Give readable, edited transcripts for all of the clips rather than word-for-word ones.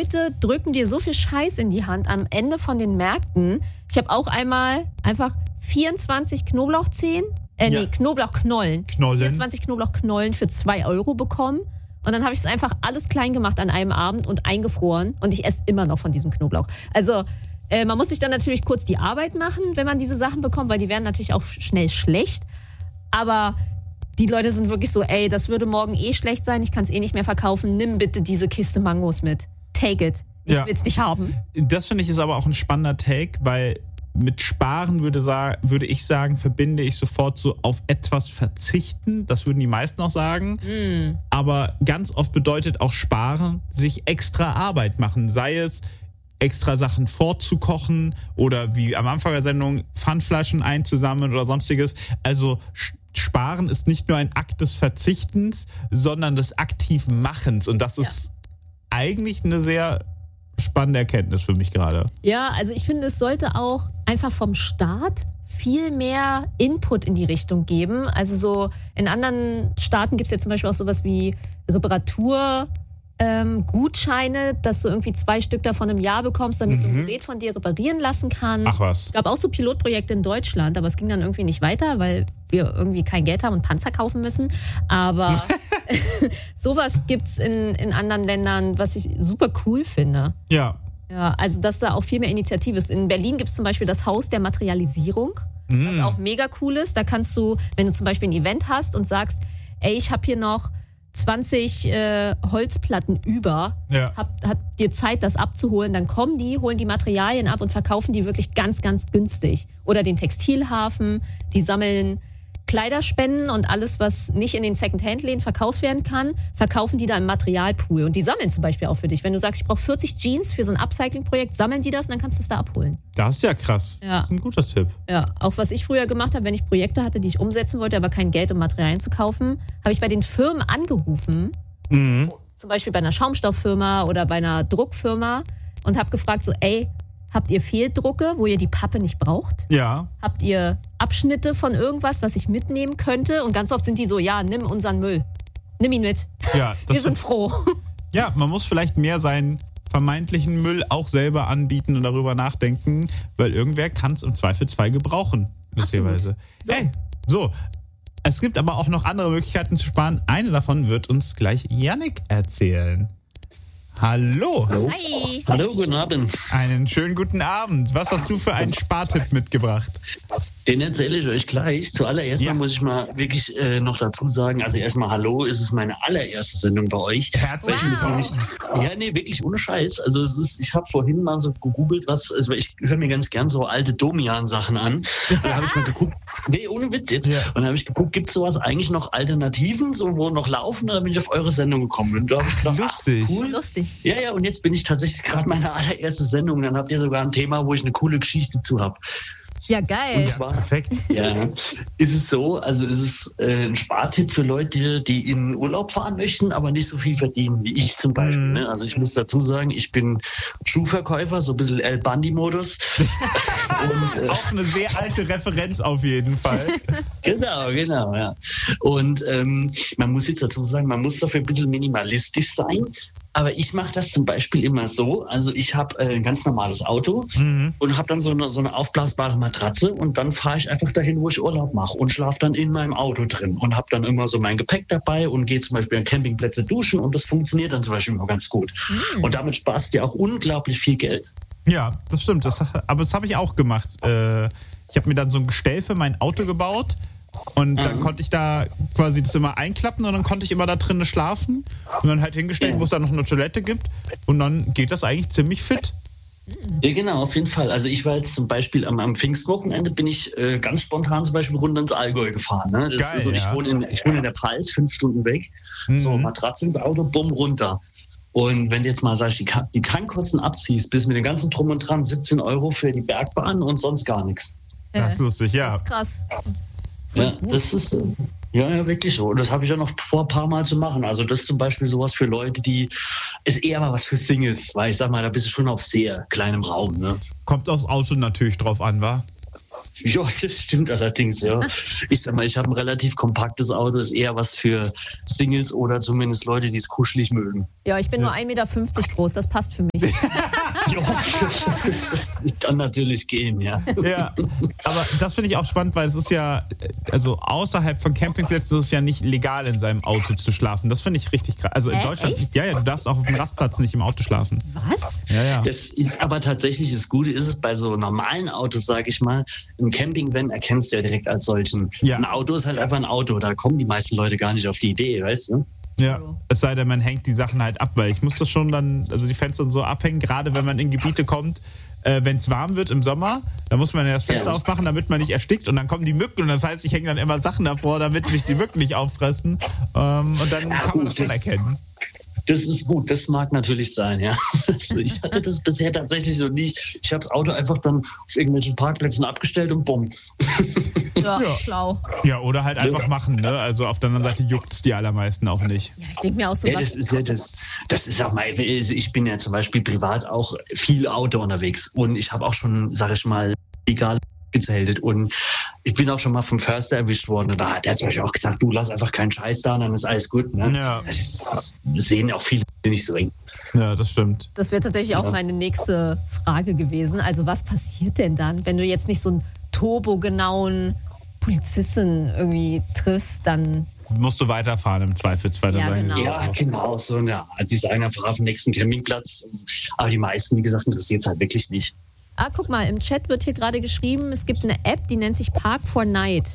Leute drücken dir so viel Scheiß in die Hand am Ende von den Märkten. Ich habe auch einmal einfach 24 Knoblauchzehen, Knoblauchknollen. 24 Knoblauchknollen für 2 Euro bekommen. Und dann habe ich es einfach alles klein gemacht an einem Abend und eingefroren. Und ich esse immer noch von diesem Knoblauch. Also man muss sich dann natürlich kurz die Arbeit machen, wenn man diese Sachen bekommt, weil die werden natürlich auch schnell schlecht. Aber die Leute sind wirklich so, ey, das würde morgen schlecht sein, ich kann es nicht mehr verkaufen. Nimm bitte diese Kiste Mangos mit. Take it. Ich will es nicht haben. Das finde ich ist aber auch ein spannender Take, weil mit Sparen würde ich sagen, verbinde ich sofort so auf etwas verzichten. Das würden die meisten auch sagen. Aber ganz oft bedeutet auch Sparen, sich extra Arbeit machen. Sei es extra Sachen vorzukochen oder wie am Anfang der Sendung Pfandflaschen einzusammeln oder sonstiges. Also Sparen ist nicht nur ein Akt des Verzichtens, sondern des aktiven Machens. Und das ist eigentlich eine sehr spannende Erkenntnis für mich gerade. Ja, also ich finde, es sollte auch einfach vom Staat viel mehr Input in die Richtung geben. Also so in anderen Staaten gibt es ja zum Beispiel auch sowas wie Reparaturgutscheine, dass du irgendwie 2 Stück davon im Jahr bekommst, damit du ein Gerät von dir reparieren lassen kannst. Ach was. Es gab auch so Pilotprojekte in Deutschland, aber es ging dann irgendwie nicht weiter, weil wir irgendwie kein Geld haben und Panzer kaufen müssen. Aber sowas gibt's in anderen Ländern, was ich super cool finde. Ja. Ja, also dass da auch viel mehr Initiative ist. In Berlin gibt es zum Beispiel das Haus der Materialisierung, was auch mega cool ist. Da kannst du, wenn du zum Beispiel ein Event hast und sagst, ey, ich habe hier noch 20 Holzplatten über, habt dir Zeit, das abzuholen, dann kommen die, holen die Materialien ab und verkaufen die wirklich ganz, ganz günstig. Oder den Textilhafen, die sammeln Kleiderspenden und alles, was nicht in den Second-Hand-Läden verkauft werden kann, verkaufen die da im Materialpool. Und die sammeln zum Beispiel auch für dich. Wenn du sagst, ich brauche 40 Jeans für so ein Upcycling-Projekt, sammeln die das und dann kannst du es da abholen. Das ist ja krass. Ja. Das ist ein guter Tipp. Ja, auch was ich früher gemacht habe, wenn ich Projekte hatte, die ich umsetzen wollte, aber kein Geld, um Materialien zu kaufen, habe ich bei den Firmen angerufen, zum Beispiel bei einer Schaumstofffirma oder bei einer Druckfirma und habe gefragt so, ey, habt ihr Fehldrucke, wo ihr die Pappe nicht braucht? Ja. Habt ihr Abschnitte von irgendwas, was ich mitnehmen könnte? Und ganz oft sind die so, ja, nimm unseren Müll. Nimm ihn mit. Ja, wir sind froh. Ja, man muss vielleicht mehr seinen vermeintlichen Müll auch selber anbieten und darüber nachdenken, weil irgendwer kann es im Zweifelsfall gebrauchen. Lustigerweise. So. Es gibt aber auch noch andere Möglichkeiten zu sparen. Eine davon wird uns gleich Yannick erzählen. Hallo. Hi. Hallo, guten Abend. Einen schönen guten Abend. Was hast du für einen Spartipp mitgebracht? Den erzähle ich euch gleich. Zuallererst mal muss ich mal wirklich noch dazu sagen, also erstmal hallo, es ist meine allererste Sendung bei euch. Herzlich willkommen. Ja, nee, wirklich ohne Scheiß. Also ich habe vorhin mal so gegoogelt, ich höre mir ganz gern so alte Domian-Sachen an. Und da habe ich mal geguckt, nee, ohne Witz jetzt. Ja. Und da habe ich geguckt, gibt es sowas eigentlich noch Alternativen, so wo noch laufen? Und da bin ich auf eure Sendung gekommen. Und da habe ich gedacht, lustig. Cool. Lustig. Ja, und jetzt bin ich tatsächlich gerade meine allererste Sendung. Dann habt ihr sogar ein Thema, wo ich eine coole Geschichte zu habe. Ja, geil. Und zwar, perfekt. Ja, ist es so, also ist es ein Spartipp für Leute, die in Urlaub fahren möchten, aber nicht so viel verdienen wie ich zum Beispiel. Ne? Also ich muss dazu sagen, ich bin Schuhverkäufer, so ein bisschen El Bandi-Modus. Auch eine sehr alte Referenz auf jeden Fall. Genau, ja. Und man muss jetzt dazu sagen, man muss dafür ein bisschen minimalistisch sein. Aber ich mache das zum Beispiel immer so, also ich habe ein ganz normales Auto und habe dann so eine aufblasbare Matratze und dann fahre ich einfach dahin, wo ich Urlaub mache und schlafe dann in meinem Auto drin und habe dann immer so mein Gepäck dabei und gehe zum Beispiel an Campingplätze duschen und das funktioniert dann zum Beispiel immer ganz gut. Und damit sparst du dir auch unglaublich viel Geld. Ja, das stimmt, aber das habe ich auch gemacht. Ich habe mir dann so ein Gestell für mein Auto gebaut. Und dann konnte ich da quasi das immer einklappen und dann konnte ich immer da drinnen schlafen und dann halt hingestellt, wo es da noch eine Toilette gibt und dann geht das eigentlich ziemlich fit. Ja, genau, auf jeden Fall. Also ich war jetzt zum Beispiel am Pfingstwochenende bin ich ganz spontan zum Beispiel runter ins Allgäu gefahren. Ne? Das geil, ist so, ich wohne in der Pfalz, 5 Stunden weg. So, Matratze ins Auto, bumm, runter. Und wenn du jetzt mal sagst, die Tankkosten abziehst, bis mit dem ganzen Drum und Dran 17 € für die Bergbahn und sonst gar nichts. Das ist lustig, ja. Das ist krass. Ja, das ist ja wirklich so. Und das habe ich ja noch vor, ein paar Mal zu machen. Also das ist zum Beispiel sowas für Leute, ist eher mal was für Singles, weil ich sag mal, da bist du schon auf sehr kleinem Raum. Ne? Kommt aufs Auto natürlich drauf an, wa? Ja, das stimmt allerdings, ja. Ich sag mal, ich habe ein relativ kompaktes Auto, ist eher was für Singles oder zumindest Leute, die es kuschelig mögen. Ja, ich bin nur 1,50 Meter groß, das passt für mich. Ja, das kann natürlich gehen, ja. Ja, aber das finde ich auch spannend, weil es ist ja, also außerhalb von Campingplätzen ist es ja nicht legal, in seinem Auto zu schlafen. Das finde ich richtig krass. Also in Deutschland, echt? ja, du darfst auch auf dem Rastplatz nicht im Auto schlafen. Was? Ja. Das ist aber tatsächlich das Gute, ist es bei so normalen Autos, sage ich mal, ein Campingvan erkennst du ja direkt als solchen. Ja. Ein Auto ist halt einfach ein Auto, da kommen die meisten Leute gar nicht auf die Idee, weißt du? Ja, es sei denn, man hängt die Sachen halt ab, weil ich muss das schon dann, also die Fenster so abhängen, gerade wenn man in Gebiete kommt, wenn es warm wird im Sommer, dann muss man ja das Fenster aufmachen, damit man nicht erstickt und dann kommen die Mücken und das heißt, ich hänge dann immer Sachen davor, damit mich die Mücken nicht auffressen und dann kann man das schon erkennen. Das ist gut, das mag natürlich sein, ja. Also ich hatte das bisher tatsächlich so nicht. Ich habe das Auto einfach dann auf irgendwelchen Parkplätzen abgestellt und bumm. Ja, schlau. Ja, oder halt einfach machen, ne? Also auf der anderen Seite juckt es die allermeisten auch nicht. Ja, ich denke mir auch so, Ja, das ist auch mal, ich bin ja zum Beispiel privat auch viel Auto unterwegs und ich habe auch schon, sag ich mal, legal gezeltet und ich bin auch schon mal vom Förster erwischt worden und da hat er zum Beispiel auch gesagt, du lass einfach keinen Scheiß da und dann ist alles gut. Ne? Ja. Das sehen ja auch viele nicht so eng. Ja, das stimmt. Das wäre tatsächlich auch meine nächste Frage gewesen. Also was passiert denn dann, wenn du jetzt nicht so einen turbogenauen Polizisten irgendwie triffst, dann... Musst du weiterfahren im Zweifelsfall. Ja, dann sagen sie genau. Ja, genau, so eine Art Designer auf dem nächsten Campingplatz. Aber die meisten, wie gesagt, interessiert es halt wirklich nicht. Ah, guck mal, im Chat wird hier gerade geschrieben, es gibt eine App, die nennt sich Park4Night.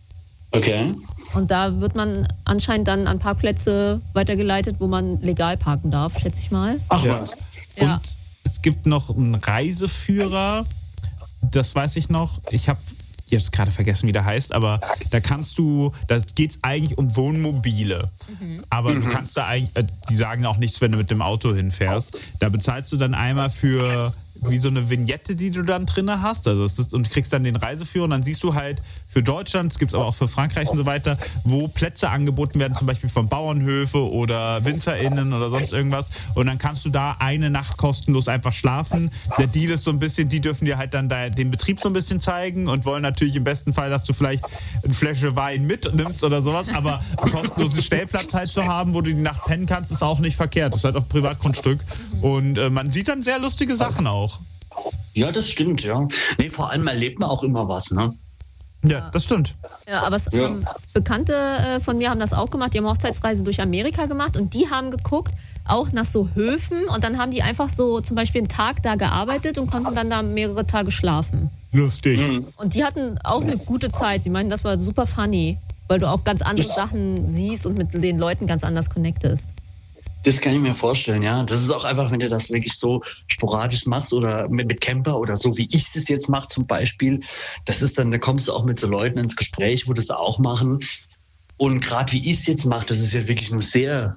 Okay. Und da wird man anscheinend dann an Parkplätze weitergeleitet, wo man legal parken darf, schätze ich mal. Ach Ja. was. Ja. Und es gibt noch einen Reiseführer, das weiß ich noch. Ich habe jetzt gerade vergessen, wie der heißt, aber da geht es eigentlich um Wohnmobile. Aber du kannst da eigentlich, die sagen auch nichts, wenn du mit dem Auto hinfährst. Da bezahlst du dann einmal für wie so eine Vignette, die du dann drin hast. Also und kriegst dann den Reiseführer und dann siehst du halt für Deutschland, es gibt es aber auch für Frankreich und so weiter, wo Plätze angeboten werden, zum Beispiel von Bauernhöfe oder WinzerInnen oder sonst irgendwas. Und dann kannst du da eine Nacht kostenlos einfach schlafen. Der Deal ist so ein bisschen, die dürfen dir halt dann den Betrieb so ein bisschen zeigen und wollen natürlich im besten Fall, dass du vielleicht eine Flasche Wein mitnimmst oder sowas, aber einen kostenlosen Stellplatz halt zu haben, wo du die Nacht pennen kannst, ist auch nicht verkehrt. Das ist halt auf Privatgrundstück. Und man sieht dann sehr lustige Sachen auch. Ja, das stimmt, ja. Nee, vor allem erlebt man auch immer was, ne? Ja, das stimmt. Ja, aber Bekannte von mir haben das auch gemacht. Die haben Hochzeitsreise durch Amerika gemacht und die haben geguckt, auch nach so Höfen und dann haben die einfach so zum Beispiel einen Tag da gearbeitet und konnten dann da mehrere Tage schlafen. Lustig. Und die hatten auch eine gute Zeit. Sie meinten, das war super funny, weil du auch ganz andere Sachen siehst und mit den Leuten ganz anders connectest. Das kann ich mir vorstellen, ja. Das ist auch einfach, wenn du das wirklich so sporadisch machst oder mit Camper oder so, wie ich das jetzt mache zum Beispiel. Das ist dann, da kommst du auch mit so Leuten ins Gespräch, wo das auch machen. Und gerade wie ich es jetzt mache, das ist ja wirklich nur sehr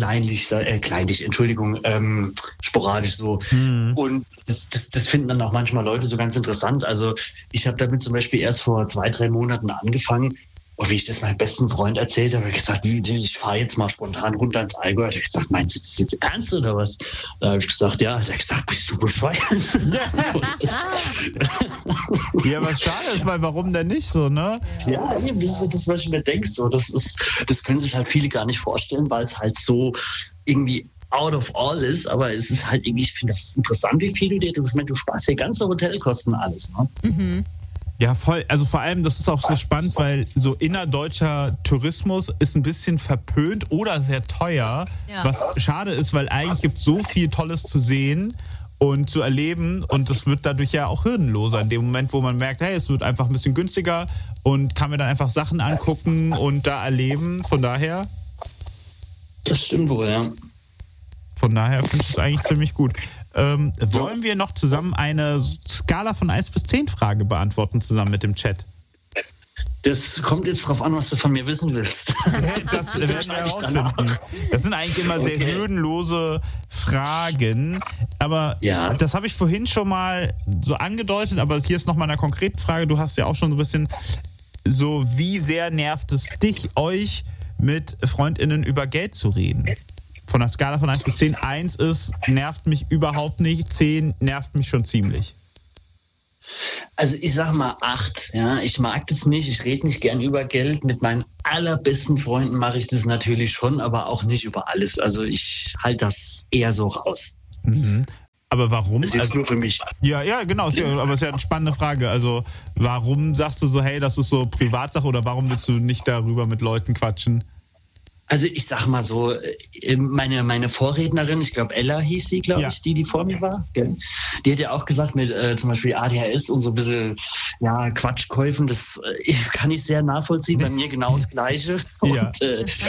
sporadisch so. Und das finden dann auch manchmal Leute so ganz interessant. Also ich habe damit zum Beispiel erst vor 2-3 Monaten angefangen. Und wie ich das meinem besten Freund erzählt habe, habe ich gesagt, ich fahre jetzt mal spontan runter ins Allgäu. Da habe ich gesagt, meinst du das jetzt ernst oder was? Da habe ich gesagt, ja. Da habe ich gesagt, bist du bescheuert? Ja, was schade ist, weil warum denn nicht so, ne? Ja, eben, das ist das, was ich mir denke. So, das können sich halt viele gar nicht vorstellen, weil es halt so irgendwie out of all ist. Aber es ist halt irgendwie, ich finde das interessant, wie viel du sparst ja ganze Hotelkosten alles, ne? Mhm. Ja, voll. Also vor allem, das ist auch so spannend, weil so innerdeutscher Tourismus ist ein bisschen verpönt oder sehr teuer. Ja. Was schade ist, weil eigentlich gibt es so viel Tolles zu sehen und zu erleben und das wird dadurch ja auch hürdenloser. In dem Moment, wo man merkt, hey, es wird einfach ein bisschen günstiger und kann mir dann einfach Sachen angucken und da erleben. Von daher Das stimmt wohl, ja. finde ich es eigentlich ziemlich gut. Wollen wir noch zusammen eine Skala von 1 bis 10 Frage beantworten, zusammen mit dem Chat? Das kommt jetzt drauf an, was du von mir wissen willst. Das werden wir herausfinden. Das sind eigentlich immer sehr hürdenlose Fragen. Aber Ja. das habe ich vorhin schon mal so angedeutet, aber hier ist nochmal eine konkrete Frage. Du hast ja auch schon so ein bisschen so, wie sehr nervt es euch, mit FreundInnen über Geld zu reden? Von der Skala von 1 bis 10. 1 ist, nervt mich überhaupt nicht. 10 nervt mich schon ziemlich. Also ich sag mal 8. Ja, ich mag das nicht. Ich rede nicht gern über Geld. Mit meinen allerbesten Freunden mache ich das natürlich schon, aber auch nicht über alles. Also ich halte das eher so raus. Mhm. Aber warum? Das ist jetzt nur für mich. Ja, genau. Aber es ist ja eine spannende Frage. Also warum sagst du so, hey, das ist so Privatsache, oder warum willst du nicht darüber mit Leuten quatschen? Also ich sag mal so, meine Vorrednerin, ich glaube Ella hieß sie, glaube ich, die vor mir war, gell? Die hat ja auch gesagt, mit zum Beispiel ADHS und so ein bisschen Quatschkäufen, das kann ich sehr nachvollziehen, bei mir genau das Gleiche. Ja. Und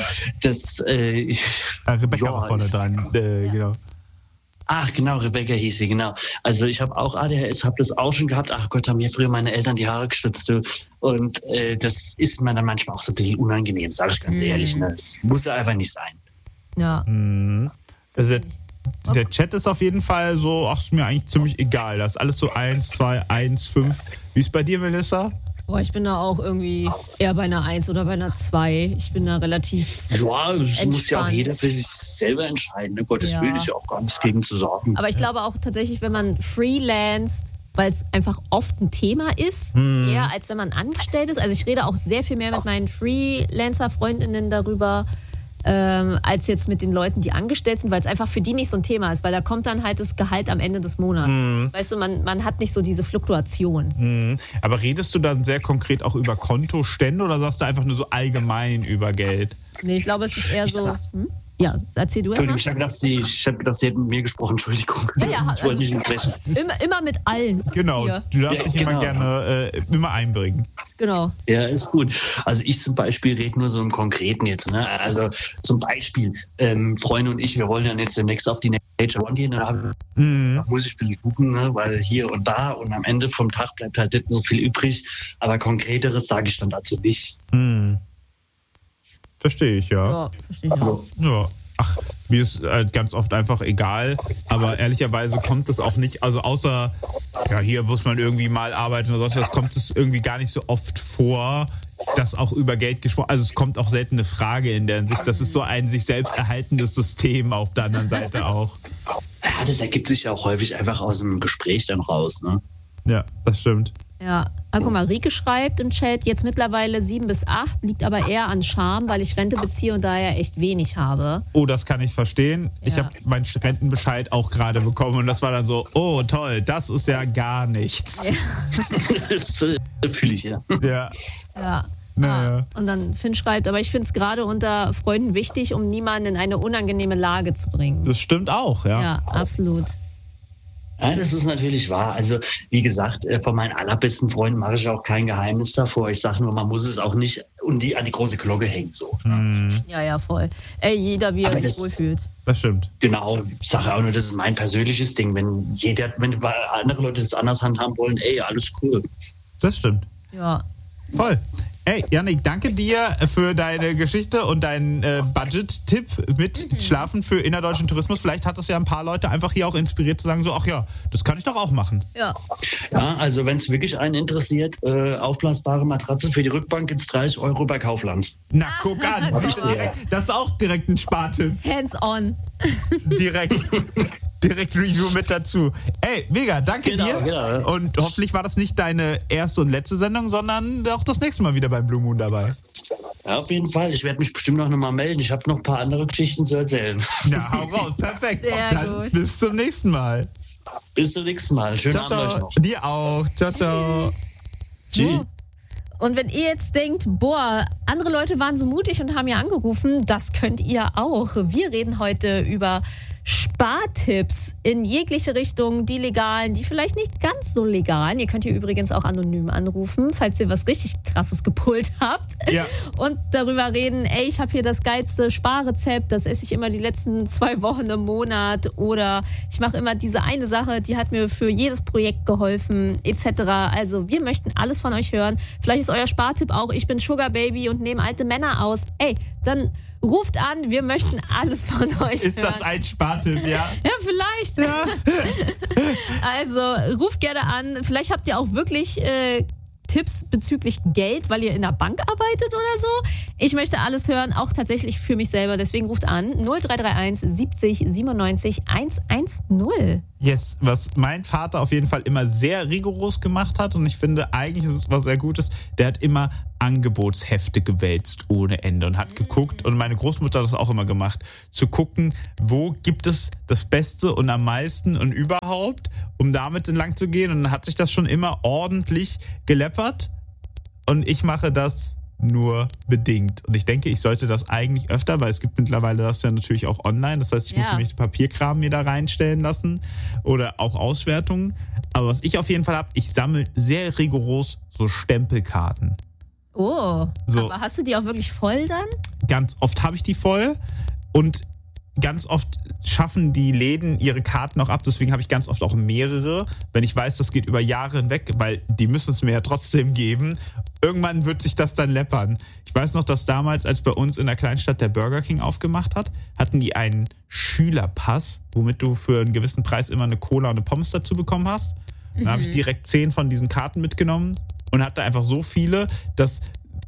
Rebecca war vorne dran, genau. Ach genau, Rebecca hieß sie, genau. Also ich habe auch ADHS, habe das auch schon gehabt. Ach Gott, haben mir früher meine Eltern die Haare gestützt. Und das ist mir dann manchmal auch so ein bisschen unangenehm, sage ich ganz ehrlich. Ne? Das muss ja einfach nicht sein. Ja. Also der Chat ist auf jeden Fall so, ach, ist mir eigentlich ziemlich egal. Das ist alles so 1, 2, 1, 5. Wie ist bei dir, Melissa? Boah, ich bin da auch irgendwie eher bei einer 1 oder bei einer 2. Ich bin da relativ Ja, das entspannt. muss ja auch jeder für sich selber entscheiden. Ne? Gottes Willen, ist ja auch gar nichts gegen zu sagen. Aber ich glaube auch tatsächlich, wenn man freelanced, weil es einfach oft ein Thema ist, eher als wenn man angestellt ist. Also ich rede auch sehr viel mehr mit meinen Freelancer-Freundinnen darüber, als jetzt mit den Leuten, die angestellt sind, weil es einfach für die nicht so ein Thema ist, weil da kommt dann halt das Gehalt am Ende des Monats. Weißt du, man hat nicht so diese Fluktuation. Aber redest du dann sehr konkret auch über Kontostände oder sagst du einfach nur so allgemein über Geld? Nee, ich glaube, es ist eher so... Ja, erzähl du erstmal. Entschuldigung, ich hab gedacht, sie hätten mit mir gesprochen, Entschuldigung. Ja, ich wollte nicht unterbrechen. immer mit allen. Genau, hier. du darfst dich immer gerne immer einbringen. Genau. Ja, ist gut. Also ich zum Beispiel rede nur so im Konkreten jetzt. Ne? Also zum Beispiel, Freunde und ich, wir wollen ja jetzt demnächst auf die Nature One gehen. Da muss ich ein bisschen gucken, ne? Weil hier und da und am Ende vom Tag bleibt halt nicht so viel übrig. Aber Konkreteres sage ich dann dazu nicht. Verstehe ich, ja. Ja, verstehe ich auch. Ja. Ach, mir ist halt ganz oft einfach egal, aber ehrlicherweise kommt es auch nicht, also außer, ja, hier muss man irgendwie mal arbeiten oder sonst was, kommt es irgendwie gar nicht so oft vor, dass auch über Geld gesprochen, also es kommt auch selten eine Frage in der Hinsicht, das ist so ein sich selbst erhaltendes System auf der anderen Seite auch. Ja, das ergibt sich ja auch häufig einfach aus einem Gespräch dann raus, ne? Ja, das stimmt. Ja, guck mal, Rike schreibt im Chat, jetzt mittlerweile 7 bis 8, liegt aber eher an Scham, weil ich Rente beziehe und daher echt wenig habe. Oh, das kann ich verstehen. Ja. Ich habe meinen Rentenbescheid auch gerade bekommen und das war dann so, oh toll, das ist ja gar nichts. Ja. Das fühle ich, ja. Ja. Ja. Naja. Und dann Finn schreibt, aber ich finde es gerade unter Freunden wichtig, um niemanden in eine unangenehme Lage zu bringen. Das stimmt auch, ja. Ja, absolut. Ja, das ist natürlich wahr. Also wie gesagt, von meinen allerbesten Freunden mache ich auch kein Geheimnis davor. Ich sage nur, man muss es auch nicht an die große Glocke hängen. So. Ja, voll. Ey, jeder, wie er sich wohlfühlt. Das stimmt. Genau, ich sage auch nur, das ist mein persönliches Ding. Wenn andere Leute das anders handhaben wollen, ey, alles cool. Das stimmt. Ja. Voll. Ey, Yannick, danke dir für deine Geschichte und deinen Budget-Tipp mit Schlafen für innerdeutschen Tourismus. Vielleicht hat das ja ein paar Leute einfach hier auch inspiriert zu sagen, so, ach ja, das kann ich doch auch machen. Ja. Ja, also wenn es wirklich einen interessiert, aufblasbare Matratze für die Rückbank gibt's 30 € bei Kaufland. Na, guck an. Das ist auch direkt ein Spartipp. Hands on. Direkt Review mit dazu. Ey, mega, danke dir. Genau. Und hoffentlich war das nicht deine erste und letzte Sendung, sondern auch das nächste Mal wieder beim Blue Moon dabei. Ja, auf jeden Fall. Ich werde mich bestimmt noch mal melden. Ich habe noch ein paar andere Geschichten zu erzählen. Ja, hau raus. Perfekt. Sehr gut. Bis zum nächsten Mal. Bis zum nächsten Mal. Schönen Ciao, Abend euch ciao. noch. Dir auch. Ciao, ciao. Tschüss. Und wenn ihr jetzt denkt, boah, andere Leute waren so mutig und haben ja angerufen, das könnt ihr auch. Wir reden heute über Spartipps in jegliche Richtung, die legalen, die vielleicht nicht ganz so legalen. Ihr könnt hier übrigens auch anonym anrufen, falls ihr was richtig Krasses gepult habt. Ja. Und darüber reden, ey, ich habe hier das geilste Sparrezept, das esse ich immer die letzten 2 Wochen im Monat. Oder ich mache immer diese eine Sache, die hat mir für jedes Projekt geholfen, etc. Also wir möchten alles von euch hören. Vielleicht ist euer Spartipp auch, ich bin Sugar Baby und nehme alte Männer aus. Ey, dann ruft an, wir möchten alles von euch hören. Ist das ein Spartipp, ja? Ja, vielleicht. Ja. Also ruft gerne an. Vielleicht habt ihr auch wirklich Tipps bezüglich Geld, weil ihr in der Bank arbeitet oder so. Ich möchte alles hören, auch tatsächlich für mich selber. Deswegen ruft an 0331 70 97 110. Yes, was mein Vater auf jeden Fall immer sehr rigoros gemacht hat und ich finde, eigentlich ist es was sehr Gutes, der hat immer Angebotshefte gewälzt ohne Ende und hat geguckt, und meine Großmutter hat das auch immer gemacht, zu gucken, wo gibt es das Beste und am meisten und überhaupt, um damit entlang zu gehen, und dann hat sich das schon immer ordentlich geleppert, und ich mache das nur bedingt. Und ich denke, ich sollte das eigentlich öfter, weil es gibt mittlerweile das ja natürlich auch online. Das heißt, ich muss nämlich Papierkram mir da reinstellen lassen oder auch Auswertungen. Aber was ich auf jeden Fall habe, ich sammle sehr rigoros so Stempelkarten. Oh, aber hast du die auch wirklich voll dann? Ganz oft habe ich die voll und ganz oft schaffen die Läden ihre Karten auch ab. Deswegen habe ich ganz oft auch mehrere, wenn ich weiß, das geht über Jahre hinweg, weil die müssen es mir ja trotzdem geben. Irgendwann wird sich das dann läppern. Ich weiß noch, dass damals, als bei uns in der Kleinstadt der Burger King aufgemacht hat, hatten die einen Schülerpass, womit du für einen gewissen Preis immer eine Cola und eine Pommes dazu bekommen hast. Dann habe ich direkt 10 von diesen Karten mitgenommen und hatte einfach so viele, dass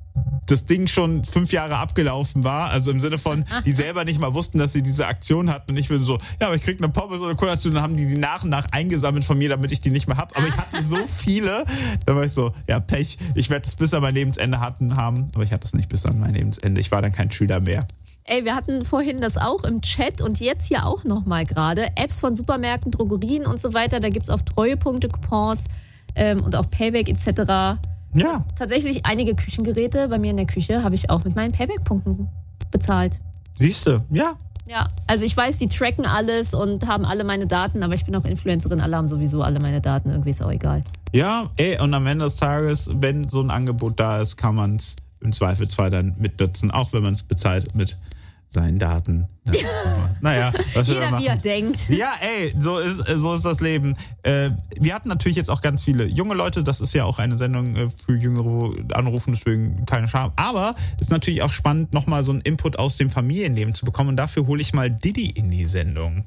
das Ding schon 5 Jahre abgelaufen war, also im Sinne von, die selber nicht mal wussten, dass sie diese Aktion hatten, und ich bin so, ja, aber ich krieg eine Pommes oder eine Cola dazu, und dann haben die nach und nach eingesammelt von mir, damit ich die nicht mehr hab, aber ich hatte so viele, da war ich so, ja, Pech, ich werde es bis an mein Lebensende haben, aber ich hatte es nicht bis an mein Lebensende, ich war dann kein Schüler mehr. Ey, wir hatten vorhin das auch im Chat und jetzt hier auch nochmal gerade, Apps von Supermärkten, Drogerien und so weiter, da gibt's auf Treuepunkte Coupons und auch Payback etc. Ja. Tatsächlich einige Küchengeräte bei mir in der Küche habe ich auch mit meinen Payback-Punkten bezahlt. Siehst du, ja. Ja, also ich weiß, die tracken alles und haben alle meine Daten, aber ich bin auch Influencerin, alle haben sowieso alle meine Daten, irgendwie ist auch egal. Ja, und am Ende des Tages, wenn so ein Angebot da ist, kann man es im Zweifelsfall dann mitnutzen, auch wenn man es bezahlt mit seinen Daten. Ja, naja, was wir jeder wie er denkt. Ja, so ist das Leben. Wir hatten natürlich jetzt auch ganz viele junge Leute. Das ist ja auch eine Sendung für Jüngere, wo anrufen, deswegen keine Scham. Aber ist natürlich auch spannend, nochmal so einen Input aus dem Familienleben zu bekommen. Und dafür hole ich mal Didi in die Sendung.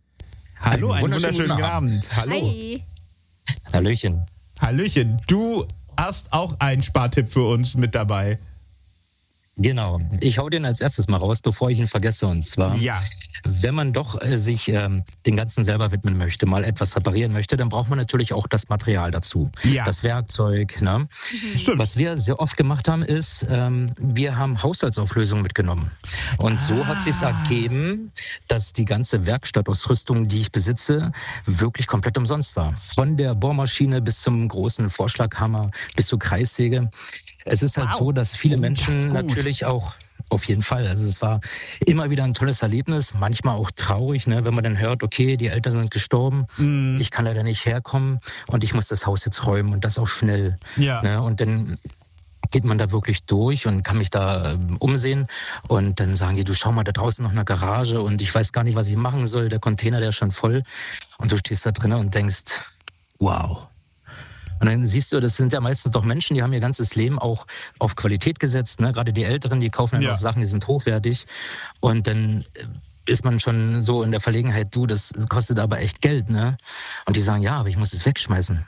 Hallo, einen wunderschönen guten Abend. Hallo. Hi. Hallöchen. Hallöchen. Du hast auch einen Spartipp für uns mit dabei. Genau. Ich hau den als erstes mal raus, bevor ich ihn vergesse. Und zwar, wenn man doch sich den Ganzen selber widmen möchte, mal etwas reparieren möchte, dann braucht man natürlich auch das Material dazu. Ja. Das Werkzeug. Ne? Stimmt. Was wir sehr oft gemacht haben, ist, wir haben Haushaltsauflösungen mitgenommen. Und so hat es sich ergeben, dass die ganze Werkstattausrüstung, die ich besitze, wirklich komplett umsonst war. Von der Bohrmaschine bis zum großen Vorschlaghammer, bis zur Kreissäge. Es ist halt so, dass viele Menschen natürlich auch, auf jeden Fall, also es war immer wieder ein tolles Erlebnis, manchmal auch traurig, ne, wenn man dann hört, okay, die Eltern sind gestorben, ich kann leider nicht herkommen und ich muss das Haus jetzt räumen und das auch schnell. Ja. Ne, und dann geht man da wirklich durch und kann mich da umsehen und dann sagen die, du schau mal, da draußen noch eine Garage und ich weiß gar nicht, was ich machen soll, der Container, der ist schon voll, und du stehst da drinnen und denkst, wow. Und dann siehst du, das sind ja meistens doch Menschen, die haben ihr ganzes Leben auch auf Qualität gesetzt. Ne? Gerade die Älteren, die kaufen einfach Sachen, die sind hochwertig. Und dann ist man schon so in der Verlegenheit, du, das kostet aber echt Geld. Ne? Und die sagen, ja, aber ich muss es wegschmeißen.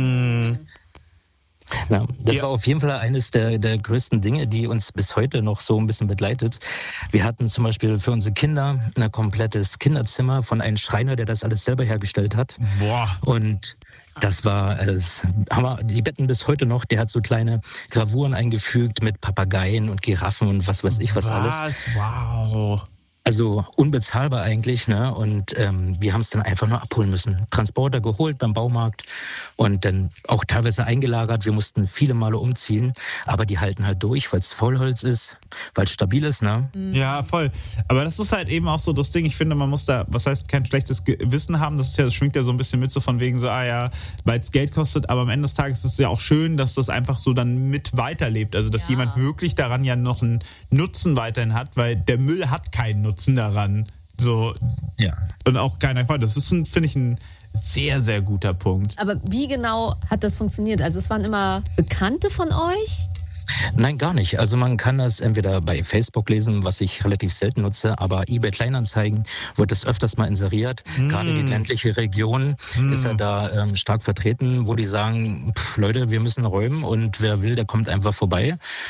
Ja, das war auf jeden Fall eines der größten Dinge, die uns bis heute noch so ein bisschen begleitet. Wir hatten zum Beispiel für unsere Kinder ein komplettes Kinderzimmer von einem Schreiner, der das alles selber hergestellt hat. Boah. Und das war, die Betten bis heute noch, der hat so kleine Gravuren eingefügt mit Papageien und Giraffen und was weiß ich was alles. Wow. Also unbezahlbar eigentlich, ne? Und wir haben es dann einfach nur abholen müssen. Transporter geholt beim Baumarkt und dann auch teilweise eingelagert. Wir mussten viele Male umziehen, aber die halten halt durch, weil es Vollholz ist, weil es stabil ist, ne? Ja, voll. Aber das ist halt eben auch so das Ding. Ich finde, man muss da, was heißt, kein schlechtes Gewissen haben. Das schwingt ja so ein bisschen mit, so von wegen so, weil es Geld kostet. Aber am Ende des Tages ist es ja auch schön, dass das einfach so dann mit weiterlebt. Also, dass jemand wirklich daran ja noch einen Nutzen weiterhin hat, weil der Müll hat keinen Nutzen daran. So. Ja. Und auch keiner Freude. Das ist, finde ich, ein sehr, sehr guter Punkt. Aber wie genau hat das funktioniert? Also es waren immer Bekannte von euch? Nein, gar nicht. Also man kann das entweder bei Facebook lesen, was ich relativ selten nutze, aber eBay Kleinanzeigen wird es öfters mal inseriert. Gerade die ländliche Region ist ja da stark vertreten, wo die sagen, Leute, wir müssen räumen und wer will, der kommt einfach vorbei.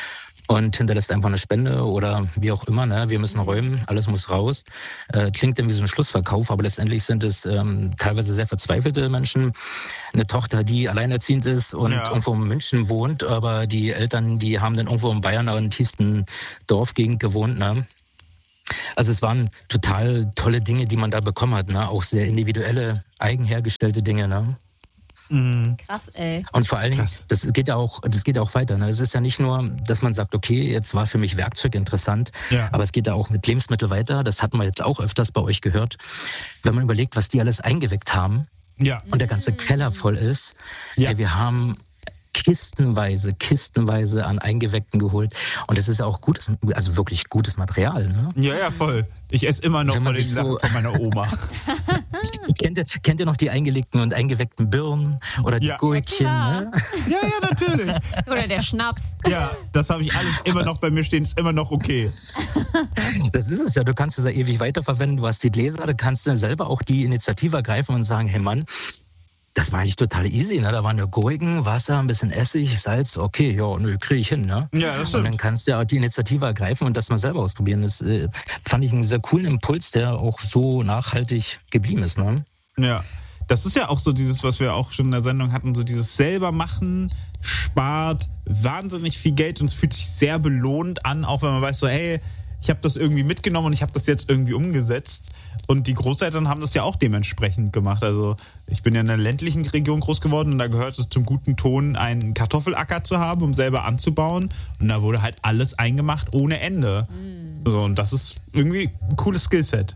und hinterlässt einfach eine Spende oder wie auch immer. Ne? Wir müssen räumen, alles muss raus. Klingt dann wie so ein Schlussverkauf, aber letztendlich sind es teilweise sehr verzweifelte Menschen. Eine Tochter, die alleinerziehend ist und irgendwo in München wohnt, aber die Eltern, die haben dann irgendwo in Bayern in der tiefsten Dorfgegend gewohnt. Ne? Also es waren total tolle Dinge, die man da bekommen hat. Ne? Auch sehr individuelle, eigenhergestellte Dinge. Ne? Krass, ey. Und vor allen Dingen, das geht ja auch weiter. Ne? Es ist ja nicht nur, dass man sagt, okay, jetzt war für mich Werkzeug interessant, aber es geht ja auch mit Lebensmitteln weiter. Das hatten wir jetzt auch öfters bei euch gehört. Wenn man überlegt, was die alles eingeweckt haben und der ganze Keller voll ist, wir haben kistenweise an Eingeweckten geholt. Und das ist ja auch gutes, also wirklich gutes Material. Ne? Ja, voll. Ich esse immer noch von den Sachen von meiner Oma. Kennt ihr noch die eingelegten und eingeweckten Birnen oder die Gurkchen? Ne? Ja, natürlich. Oder der Schnaps. Ja, das habe ich alles immer noch bei mir stehen, ist immer noch okay. Das ist es ja, du kannst es ja ewig weiterverwenden. Du hast die Gläser, du kannst dann selber auch die Initiative ergreifen und sagen, hey Mann, das war eigentlich total easy, ne? Da waren nur Gurken, Wasser, ein bisschen Essig, Salz, okay, kriege ich hin, ne? Ja, das stimmt. Und dann kannst du ja auch die Initiative ergreifen und das mal selber ausprobieren. Das fand ich einen sehr coolen Impuls, der auch so nachhaltig geblieben ist, ne? Ja, das ist ja auch so dieses, was wir auch schon in der Sendung hatten, so dieses selber machen, spart wahnsinnig viel Geld und es fühlt sich sehr belohnt an, auch wenn man weiß so, hey, ich habe das irgendwie mitgenommen und ich habe das jetzt irgendwie umgesetzt. Und die Großeltern haben das ja auch dementsprechend gemacht. Also ich bin ja in einer ländlichen Region groß geworden und da gehört es zum guten Ton, einen Kartoffelacker zu haben, um selber anzubauen. Und da wurde halt alles eingemacht ohne Ende. So, und das ist irgendwie ein cooles Skillset.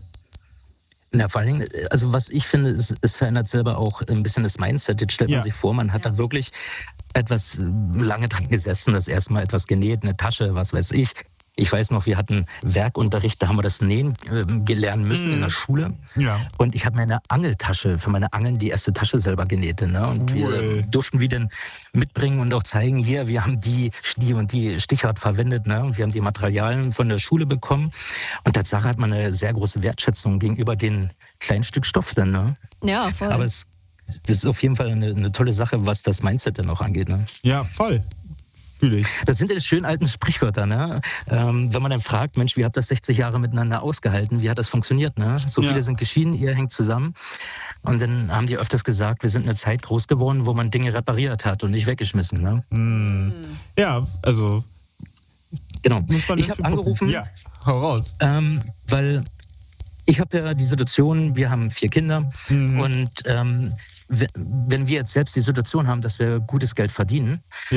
Na, vor allen Dingen, also was ich finde, es verändert selber auch ein bisschen das Mindset. Jetzt stellt man sich vor, man hat da wirklich etwas lange dran gesessen, das erste Mal etwas genäht, eine Tasche, was weiß ich. Ich weiß noch, wir hatten Werkunterricht, da haben wir das Nähen lernen müssen in der Schule. Ja. Und ich habe meine Angeltasche, für meine Angeln die erste Tasche selber genäht. Ne? Und wir durften die dann mitbringen und auch zeigen, hier, wir haben die und die Stichart verwendet. Ne? Und wir haben die Materialien von der Schule bekommen. Und Tatsache hat man eine sehr große Wertschätzung gegenüber den kleinen Stück Stoff dann. Ne? Ja, voll. Aber das ist auf jeden Fall eine tolle Sache, was das Mindset dann auch angeht. Ne? Ja, voll. Das sind ja die schönen alten Sprichwörter, ne? Wenn man dann fragt, Mensch, wie habt ihr das 60 Jahre miteinander ausgehalten? Wie hat das funktioniert, ne? So viele sind geschieden, ihr hängt zusammen. Und dann haben die öfters gesagt, wir sind in einer Zeit groß geworden, wo man Dinge repariert hat und nicht weggeschmissen, ne? Ja, also... Genau. Ich habe angerufen, ja, hau raus. Weil ich habe ja die Situation, wir haben 4 Kinder und wenn wir jetzt selbst die Situation haben, dass wir gutes Geld verdienen,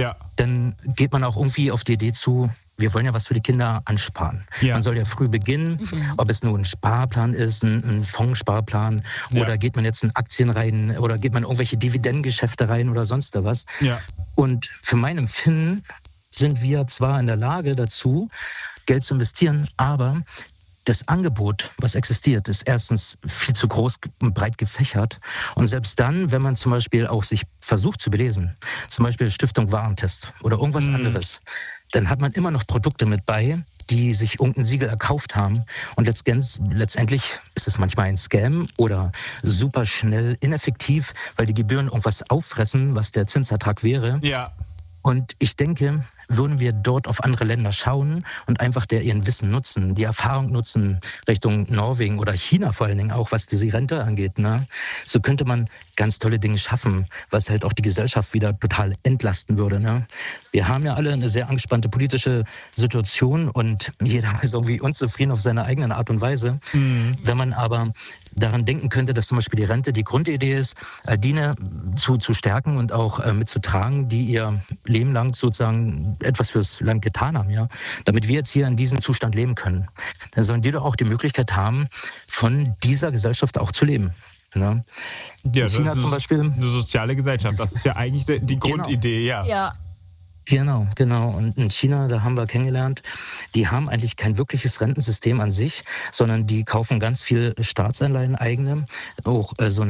dann geht man auch irgendwie auf die Idee zu, wir wollen ja was für die Kinder ansparen. Man soll ja früh beginnen, ob es nur ein Sparplan ist, ein Fondssparplan oder geht man jetzt in Aktien rein oder geht man in irgendwelche Dividendengeschäfte rein oder sonst was. Und für mein Empfinden sind wir zwar in der Lage dazu, Geld zu investieren, aber das Angebot, was existiert, ist erstens viel zu groß und breit gefächert. Und selbst dann, wenn man zum Beispiel auch sich versucht zu belesen, zum Beispiel Stiftung Warentest oder irgendwas anderes, dann hat man immer noch Produkte mit bei, die sich irgendein Siegel erkauft haben. Und letztendlich ist es manchmal ein Scam oder super schnell ineffektiv, weil die Gebühren irgendwas auffressen, was der Zinsertrag wäre. Ja. Und ich denke, würden wir dort auf andere Länder schauen und einfach ihren Wissen nutzen, die Erfahrung nutzen Richtung Norwegen oder China vor allen Dingen auch, was diese Rente angeht, ne? So könnte man ganz tolle Dinge schaffen, was halt auch die Gesellschaft wieder total entlasten würde, ne? Wir haben ja alle eine sehr angespannte politische Situation und jeder ist irgendwie unzufrieden auf seine eigene Art und Weise. Wenn man aber daran denken könnte, dass zum Beispiel die Rente die Grundidee ist, Diener zu stärken und auch mitzutragen, die ihr Leben lang sozusagen etwas fürs Land getan haben, ja, damit wir jetzt hier in diesem Zustand leben können. Dann sollen die doch auch die Möglichkeit haben, von dieser Gesellschaft auch zu leben. Ne? Ja, China das ist zum Beispiel eine soziale Gesellschaft. Das ist ja eigentlich die Grundidee, ja. Genau. Und in China, da haben wir kennengelernt, die haben eigentlich kein wirkliches Rentensystem an sich, sondern die kaufen ganz viel Staatsanleihen eigene. Auch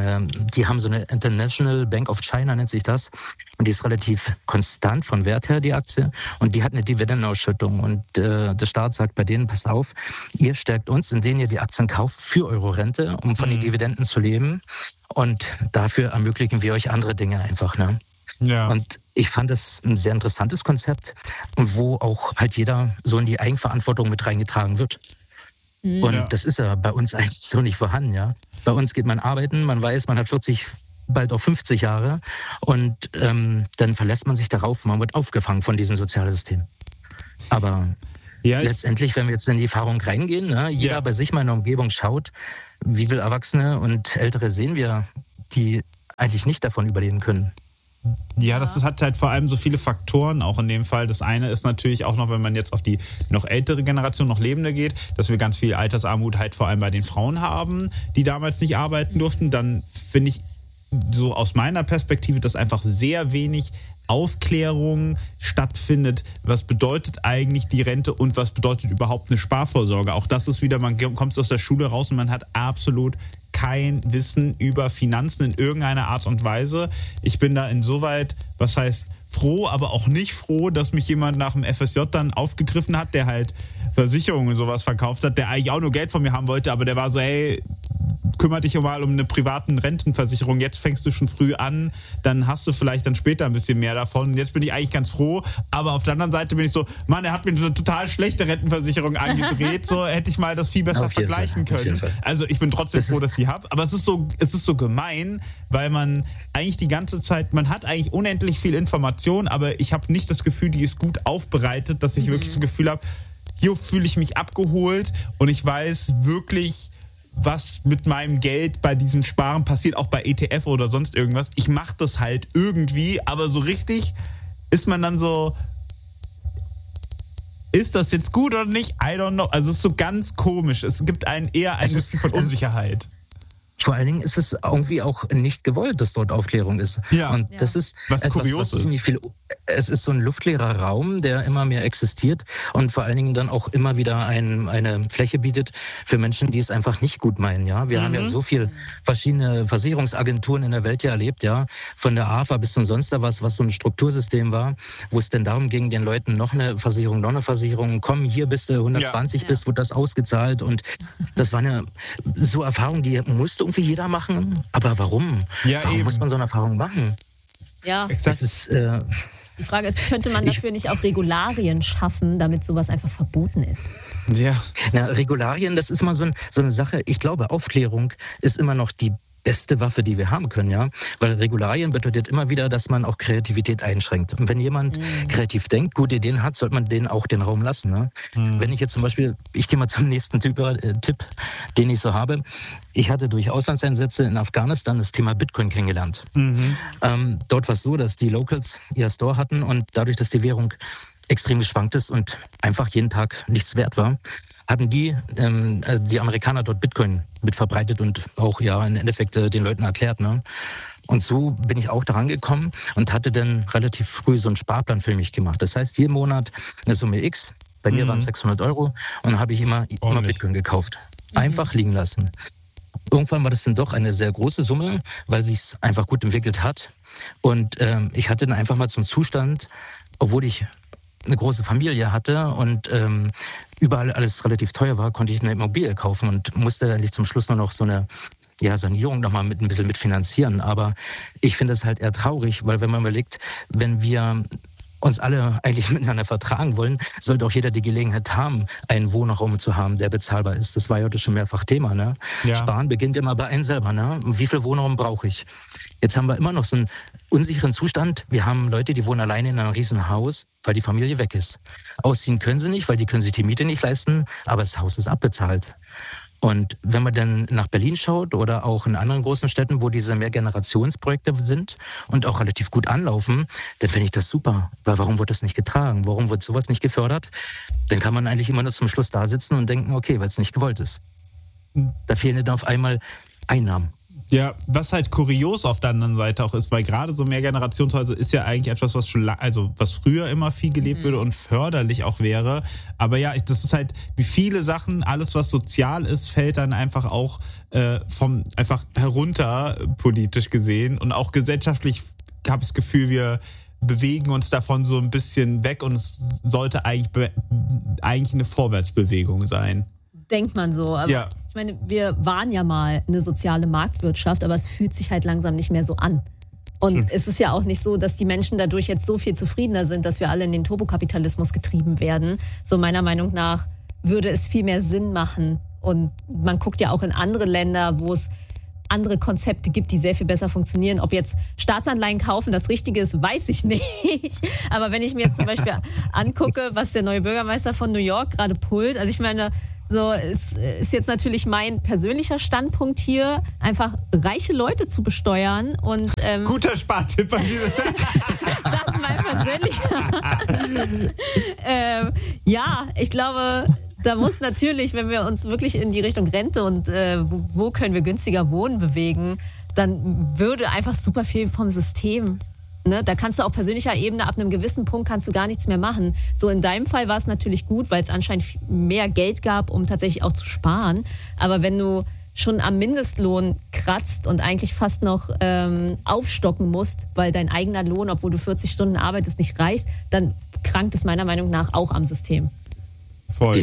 die haben so eine International Bank of China, nennt sich das. Und die ist relativ konstant von Wert her, die Aktie. Und die hat eine Dividendenausschüttung. Und der Staat sagt bei denen, passt auf, ihr stärkt uns, indem ihr die Aktien kauft für eure Rente, um von den Dividenden zu leben. Und dafür ermöglichen wir euch andere Dinge einfach, ne? Ja. Und ich fand das ein sehr interessantes Konzept, wo auch halt jeder so in die Eigenverantwortung mit reingetragen wird. Und das ist ja bei uns eigentlich so nicht vorhanden, ja. Bei uns geht man arbeiten, man weiß, man hat 40, bald auch 50 Jahre und dann verlässt man sich darauf, man wird aufgefangen von diesem Sozialsystem. Aber letztendlich, wenn wir jetzt in die Erfahrung reingehen, ne, jeder bei sich mal in der Umgebung schaut, wie viele Erwachsene und Ältere sehen wir, die eigentlich nicht davon überleben können. Ja, das hat halt vor allem so viele Faktoren auch in dem Fall. Das eine ist natürlich auch noch, wenn man jetzt auf die noch ältere Generation, noch Lebende geht, dass wir ganz viel Altersarmut halt vor allem bei den Frauen haben, die damals nicht arbeiten durften. Dann finde ich so aus meiner Perspektive, dass einfach sehr wenig Aufklärung stattfindet. Was bedeutet eigentlich die Rente und was bedeutet überhaupt eine Sparvorsorge? Auch das ist wieder, man kommt aus der Schule raus und man hat absolut kein Wissen über Finanzen in irgendeiner Art und Weise. Ich bin da insoweit, was heißt froh, aber auch nicht froh, dass mich jemand nach dem FSJ dann aufgegriffen hat, der halt Versicherungen und sowas verkauft hat, der eigentlich auch nur Geld von mir haben wollte, aber der war so, hey, kümmere dich mal um eine privaten Rentenversicherung, jetzt fängst du schon früh an, dann hast du vielleicht dann später ein bisschen mehr davon. Und jetzt bin ich eigentlich ganz froh, aber auf der anderen Seite bin ich so, Mann, er hat mir eine total schlechte Rentenversicherung angedreht, so hätte ich mal das viel besser vergleichen können. Also ich bin trotzdem froh, dass ich die habe, aber es ist so gemein, weil man eigentlich die ganze Zeit, man hat eigentlich unendlich viel Information, aber ich habe nicht das Gefühl, die ist gut aufbereitet, dass ich wirklich das Gefühl habe, hier fühle ich mich abgeholt und ich weiß wirklich, was mit meinem Geld bei diesen Sparen passiert, auch bei ETF oder sonst irgendwas. Ich mache das halt irgendwie, aber so richtig ist man dann so, ist das jetzt gut oder nicht? I don't know. Also es ist so ganz komisch. Es gibt eher ein Gefühl von Unsicherheit. Vor allen Dingen ist es irgendwie auch nicht gewollt, dass dort Aufklärung ist. Ja. Und das ist was etwas, kurios was ziemlich viel. Es ist so ein luftleerer Raum, der immer mehr existiert und vor allen Dingen dann auch immer wieder eine Fläche bietet für Menschen, die es einfach nicht gut meinen. Ja, wir haben ja so viel verschiedene Versicherungsagenturen in der Welt ja erlebt, ja, von der AFA bis zum sonst was so ein Struktursystem war, wo es denn darum ging, den Leuten noch eine Versicherung, komm, hier bist du 120 bist, wird das ausgezahlt und das waren ja so Erfahrungen, die musste irgendwie jeder machen, aber warum? Ja, warum muss man so eine Erfahrung machen? Ja, exakt. Das ist, die Frage ist, könnte man dafür nicht auch Regularien schaffen, damit sowas einfach verboten ist? Ja. Na, Regularien, das ist mal so eine Sache. Ich glaube, Aufklärung ist immer noch die beste Waffe, die wir haben können, ja. Weil Regularien bedeutet immer wieder, dass man auch Kreativität einschränkt. Und wenn jemand kreativ denkt, gute Ideen hat, sollte man denen auch den Raum lassen. Ne? Wenn ich jetzt zum Beispiel, ich gehe mal zum nächsten Tipp, den ich so habe. Ich hatte durch Auslandseinsätze in Afghanistan das Thema Bitcoin kennengelernt. Dort war es so, dass die Locals ihr Store hatten und dadurch, dass die Währung extrem geschwankt ist und einfach jeden Tag nichts wert war, haben die Amerikaner dort Bitcoin mit verbreitet und auch ja im Endeffekt den Leuten erklärt. Ne? Und so bin ich auch daran gekommen und hatte dann relativ früh so einen Sparplan für mich gemacht. Das heißt, jeden Monat eine Summe X, bei mir waren es 600 € und dann habe ich immer Bitcoin gekauft. Einfach liegen lassen. Irgendwann war das dann doch eine sehr große Summe, weil sich es einfach gut entwickelt hat. Und ich hatte dann einfach mal zum Zustand, obwohl ich eine große Familie hatte und überall alles relativ teuer war, konnte ich eine Immobilie kaufen und musste eigentlich zum Schluss nur noch so eine Sanierung nochmal ein bisschen mitfinanzieren. Aber ich finde es halt eher traurig, weil wenn man überlegt, wenn wir uns alle eigentlich miteinander vertragen wollen, sollte auch jeder die Gelegenheit haben, einen Wohnraum zu haben, der bezahlbar ist. Das war ja heute schon mehrfach Thema. Ne? Ja. Sparen beginnt immer bei einem selber. Ne? Wie viel Wohnraum brauche ich? Jetzt haben wir immer noch so einen unsicheren Zustand. Wir haben Leute, die wohnen alleine in einem riesen Haus, weil die Familie weg ist. Ausziehen können sie nicht, weil die können sich die Miete nicht leisten, aber das Haus ist abbezahlt. Und wenn man dann nach Berlin schaut oder auch in anderen großen Städten, wo diese Mehrgenerationsprojekte sind und auch relativ gut anlaufen, dann finde ich das super. Weil warum wird das nicht getragen? Warum wird sowas nicht gefördert? Dann kann man eigentlich immer nur zum Schluss da sitzen und denken, okay, weil es nicht gewollt ist. Da fehlen dann auf einmal Einnahmen. Ja, was halt kurios auf der anderen Seite auch ist, weil gerade so Mehrgenerationshäuser ist ja eigentlich etwas, was schon was früher immer viel gelebt würde und förderlich auch wäre. Aber ja, das ist halt, wie viele Sachen, alles was sozial ist, fällt dann einfach auch einfach herunter, politisch gesehen. Und auch gesellschaftlich habe ich das Gefühl, wir bewegen uns davon so ein bisschen weg und es sollte eigentlich eine Vorwärtsbewegung sein. Denkt man so, aber ich meine, wir waren ja mal eine soziale Marktwirtschaft, aber es fühlt sich halt langsam nicht mehr so an. Und es ist ja auch nicht so, dass die Menschen dadurch jetzt so viel zufriedener sind, dass wir alle in den Turbokapitalismus getrieben werden. So meiner Meinung nach würde es viel mehr Sinn machen. Und man guckt ja auch in andere Länder, wo es andere Konzepte gibt, die sehr viel besser funktionieren. Ob jetzt Staatsanleihen kaufen das Richtige ist, weiß ich nicht. Aber wenn ich mir jetzt zum Beispiel angucke, was der neue Bürgermeister von New York gerade pullt, also ich meine, so ist jetzt natürlich mein persönlicher Standpunkt hier, einfach reiche Leute zu besteuern. Und guter Spartipp an dieser Stelle. Das ist mein persönlicher. Ja, ich glaube, da muss natürlich, wenn wir uns wirklich in die Richtung Rente und wo können wir günstiger wohnen bewegen, dann würde einfach super viel vom System. Ne? Da kannst du auf persönlicher Ebene ab einem gewissen Punkt kannst du gar nichts mehr machen. So in deinem Fall war es natürlich gut, weil es anscheinend mehr Geld gab, um tatsächlich auch zu sparen. Aber wenn du schon am Mindestlohn kratzt und eigentlich fast noch aufstocken musst, weil dein eigener Lohn, obwohl du 40 Stunden arbeitest, nicht reicht, dann krankt es meiner Meinung nach auch am System. Voll.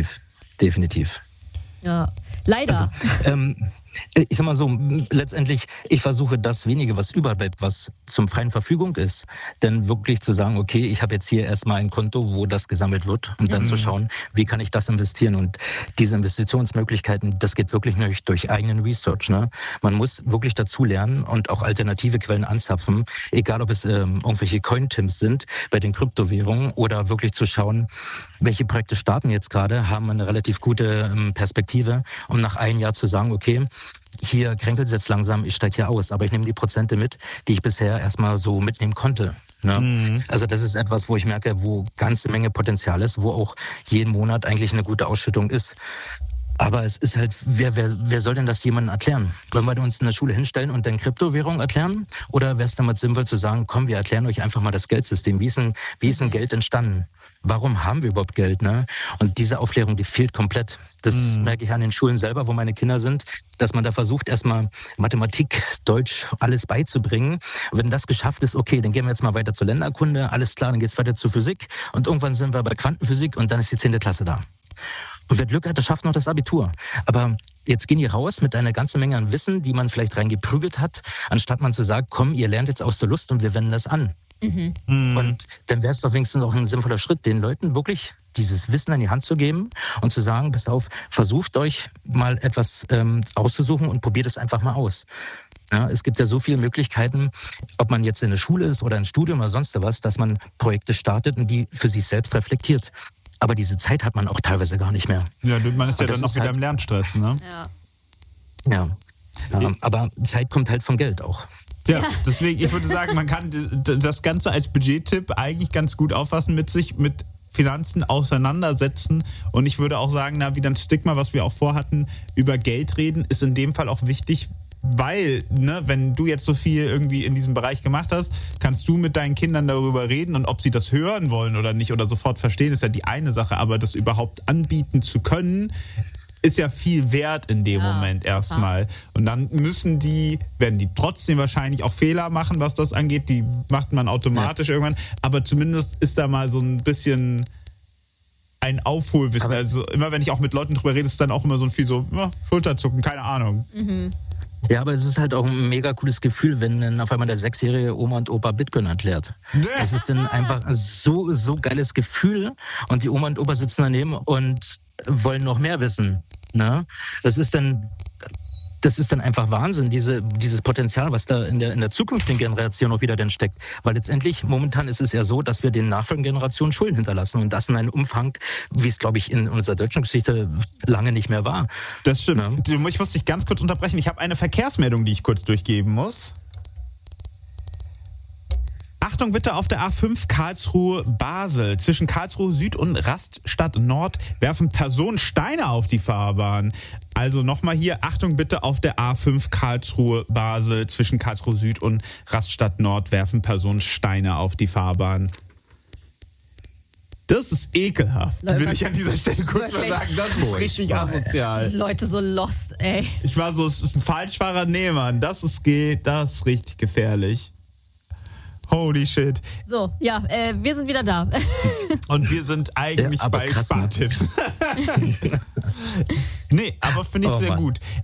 Definitiv. Ja, leider. Also, ich sag mal so, letztendlich, ich versuche das wenige, was überall bleibt, was zum freien Verfügung ist, denn wirklich zu sagen, okay, ich habe jetzt hier erstmal ein Konto, wo das gesammelt wird und dann zu schauen, wie kann ich das investieren, und diese Investitionsmöglichkeiten, das geht wirklich nicht durch eigenen Research. Ne? Man muss wirklich dazu lernen und auch alternative Quellen anzapfen, egal ob es irgendwelche Cointims sind bei den Kryptowährungen oder wirklich zu schauen, welche Projekte starten jetzt gerade, haben eine relativ gute Perspektive, um nach einem Jahr zu sagen, okay, hier kränkelt es jetzt langsam, ich steige hier aus, aber ich nehme die Prozente mit, die ich bisher erstmal so mitnehmen konnte. Ne? Also das ist etwas, wo ich merke, wo ganze Menge Potenzial ist, wo auch jeden Monat eigentlich eine gute Ausschüttung ist. Aber es ist halt, wer soll denn das jemandem erklären? Wollen wir uns in der Schule hinstellen und dann Kryptowährung erklären? Oder wäre es damals sinnvoll zu sagen, komm, wir erklären euch einfach mal das Geldsystem. Wie ist denn Geld entstanden? Warum haben wir überhaupt Geld? Ne? Und diese Aufklärung, die fehlt komplett. Das merke ich an den Schulen selber, wo meine Kinder sind, dass man da versucht, erstmal Mathematik, Deutsch, alles beizubringen. Und wenn das geschafft ist, okay, dann gehen wir jetzt mal weiter zur Länderkunde, alles klar, dann geht es weiter zur Physik und irgendwann sind wir bei Quantenphysik und dann ist die 10. Klasse da. Und wer Glück hat, der schafft noch das Abitur. Aber jetzt gehen die raus mit einer ganzen Menge an Wissen, die man vielleicht reingeprügelt hat, anstatt man zu sagen, komm, ihr lernt jetzt aus der Lust und wir wenden das an. Und dann wäre es doch wenigstens auch ein sinnvoller Schritt, den Leuten wirklich dieses Wissen in die Hand zu geben und zu sagen, passt auf, versucht euch mal etwas auszusuchen und probiert es einfach mal aus. Ja, es gibt ja so viele Möglichkeiten, ob man jetzt in der Schule ist oder ein Studium oder sonst was, dass man Projekte startet und die für sich selbst reflektiert. Aber diese Zeit hat man auch teilweise gar nicht mehr. Ja, man ist ja dann noch wieder im Lernstress, ne? Ja, aber Zeit kommt halt von Geld auch. Ja, deswegen, ich würde sagen, man kann das Ganze als Budgettipp eigentlich ganz gut auffassen, mit Finanzen auseinandersetzen. Und ich würde auch sagen, wieder ein Stigma, was wir auch vorhatten, über Geld reden, ist in dem Fall auch wichtig, weil, wenn du jetzt so viel irgendwie in diesem Bereich gemacht hast, kannst du mit deinen Kindern darüber reden, und ob sie das hören wollen oder nicht oder sofort verstehen, ist ja die eine Sache, aber das überhaupt anbieten zu können, ist ja viel wert in dem Moment erstmal. Und dann werden die trotzdem wahrscheinlich auch Fehler machen, was das angeht. Die macht man automatisch irgendwann. Aber zumindest ist da mal so ein bisschen ein Aufholwissen. Also immer, wenn ich auch mit Leuten drüber rede, ist dann auch immer so viel Schulterzucken, keine Ahnung. Ja, aber es ist halt auch ein mega cooles Gefühl, wenn dann auf einmal der 6-jährige Oma und Opa Bitcoin erklärt. Es ist dann einfach so geiles Gefühl, und die Oma und Opa sitzen daneben und wollen noch mehr wissen. Ne? Das ist dann einfach Wahnsinn, dieses Potenzial, was da in der zukünftigen Generation auch wieder dann steckt. Weil letztendlich, momentan ist es ja so, dass wir den nachfolgenden Generationen Schulden hinterlassen, und das in einem Umfang, wie es, glaube ich, in unserer deutschen Geschichte lange nicht mehr war. Das stimmt. Ja. Ich muss dich ganz kurz unterbrechen. Ich habe eine Verkehrsmeldung, die ich kurz durchgeben muss. Achtung bitte, auf der A5 Karlsruhe-Basel. Zwischen Karlsruhe Süd und Rastatt Nord werfen Personen Steine auf die Fahrbahn. Also nochmal hier, Achtung bitte, auf der A5 Karlsruhe-Basel. Zwischen Karlsruhe Süd und Rastatt Nord werfen Personen Steine auf die Fahrbahn. Das ist ekelhaft, Leute, will ich an dieser Stelle kurz mal sagen. Das ist richtig asozial. Die Leute so lost, ey. Ich war so, es ist ein Falschfahrer, nee, Mann, das ist richtig gefährlich. Holy shit. So, ja, wir sind wieder da. Und wir sind eigentlich bei Spartipps. Nee, aber finde ich sehr gut.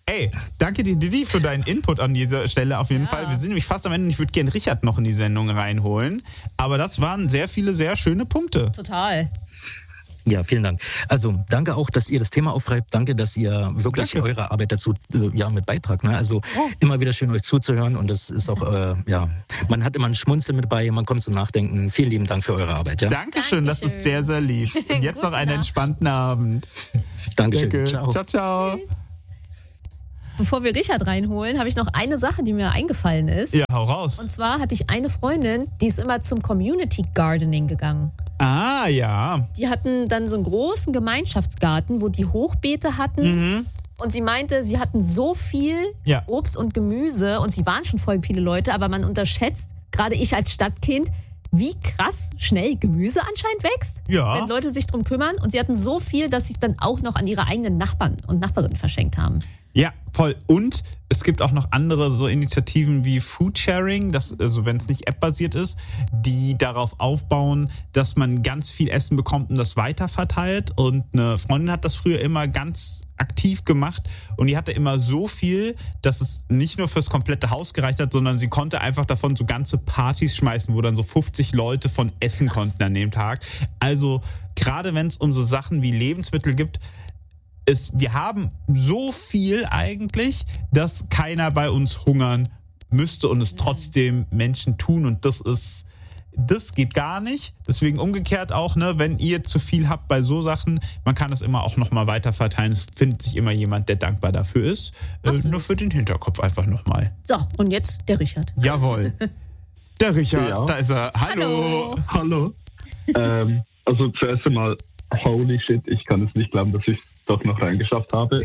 Ey, danke dir, Didi, für deinen Input an dieser Stelle auf jeden Fall. Wir sind nämlich fast am Ende. Ich würde gerne Richard noch in die Sendung reinholen. Aber das waren sehr viele, sehr schöne Punkte. Total. Ja, vielen Dank. Also danke auch, dass ihr das Thema aufgreift. Danke, dass ihr wirklich eure Arbeit dazu mit beitragt. Ne? Also immer wieder schön, euch zuzuhören. Und das ist auch, man hat immer ein Schmunzeln mit bei, man kommt zum Nachdenken. Vielen lieben Dank für eure Arbeit. Ja? Dankeschön, das ist sehr, sehr lieb. Und jetzt noch einen entspannten Abend. Dankeschön. Danke. Ciao. Ciao, ciao. Tschüss. Bevor wir Richard reinholen, habe ich noch eine Sache, die mir eingefallen ist. Ja, hau raus. Und zwar hatte ich eine Freundin, die ist immer zum Community Gardening gegangen. Ah, ja. Die hatten dann so einen großen Gemeinschaftsgarten, wo die Hochbeete hatten. Und sie meinte, sie hatten so viel Obst und Gemüse und sie waren schon voll viele Leute, aber man unterschätzt, gerade ich als Stadtkind, wie krass schnell Gemüse anscheinend wächst, wenn Leute sich drum kümmern. Und sie hatten so viel, dass sie es dann auch noch an ihre eigenen Nachbarn und Nachbarinnen verschenkt haben. Ja, voll. Und es gibt auch noch andere so Initiativen wie Foodsharing, also wenn es nicht App-basiert ist, die darauf aufbauen, dass man ganz viel Essen bekommt und das weiterverteilt. Und eine Freundin hat das früher immer ganz aktiv gemacht und die hatte immer so viel, dass es nicht nur fürs komplette Haus gereicht hat, sondern sie konnte einfach davon so ganze Partys schmeißen, wo dann so 50 Leute von essen konnten an dem Tag. Also gerade wenn es um so Sachen wie Lebensmittel gibt, wir haben so viel eigentlich, dass keiner bei uns hungern müsste und es trotzdem Menschen tun und das geht gar nicht. Deswegen umgekehrt auch, ne, wenn ihr zu viel habt bei so Sachen, man kann es immer auch nochmal weiter verteilen. Es findet sich immer jemand, der dankbar dafür ist. Nur für den Hinterkopf einfach nochmal. So, und jetzt der Richard. Jawohl. Der Richard, da ist er. Hallo. Also zuerst einmal, holy shit, ich kann es nicht glauben, dass ich doch noch reingeschafft habe.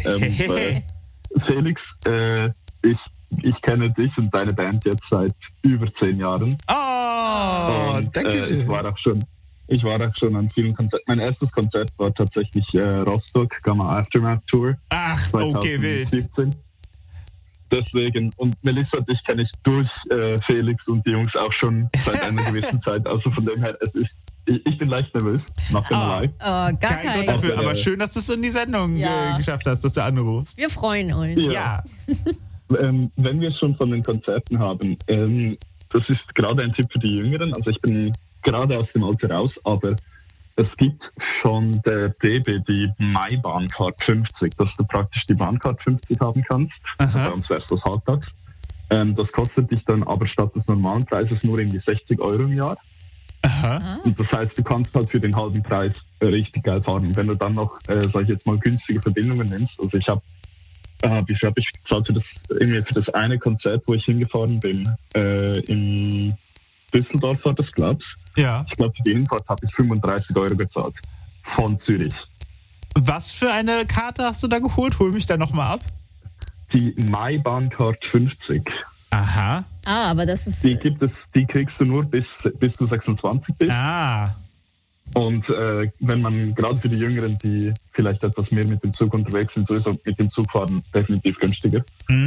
Felix, ich kenne dich und deine Band jetzt seit über 10 Jahren. Danke schön. Ich war auch schon an vielen Konzerten. Mein erstes Konzert war tatsächlich Rostock, Gamma Aftermath Tour. Ach, 2017. Okay, wild. Deswegen, und Melissa, dich kenne ich durch Felix und die Jungs auch schon seit einer gewissen Zeit. Also von dem her, ich bin leicht nervös nach dem Live. Gar kein Grund dafür, aber schön, dass du es in die Sendung geschafft hast, dass du anrufst. Wir freuen uns. Ja. Wenn wir es schon von den Konzerten haben, das ist gerade ein Tipp für die Jüngeren. Also ich bin gerade aus dem Alter raus, aber es gibt von der DB die Mai-Bahncard 50, dass du praktisch die Bahncard 50 haben kannst. Bei uns wäre es das halbtags. Das kostet dich dann aber statt des normalen Preises nur irgendwie 60 € im Jahr. Und das heißt, du kannst halt für den halben Preis richtig geil fahren. Und wenn du dann noch, sag ich jetzt mal, günstige Verbindungen nimmst, also ich habe, wie viel habe ich gezahlt für das eine Konzert, wo ich hingefahren bin, in Düsseldorf war das, glaube ich. Ja. Ich glaube, für die Hinfahrt habe ich 35 € gezahlt. Von Zürich. Was für eine Karte hast du da geholt? Hol mich da nochmal ab. Die Mai-Bahncard 50. Aha. Aber das ist... Die kriegst du nur bis du 26 bist. Und wenn man gerade für die Jüngeren, die vielleicht etwas mehr mit dem Zug unterwegs sind, sowieso mit dem Zug fahren, definitiv günstiger.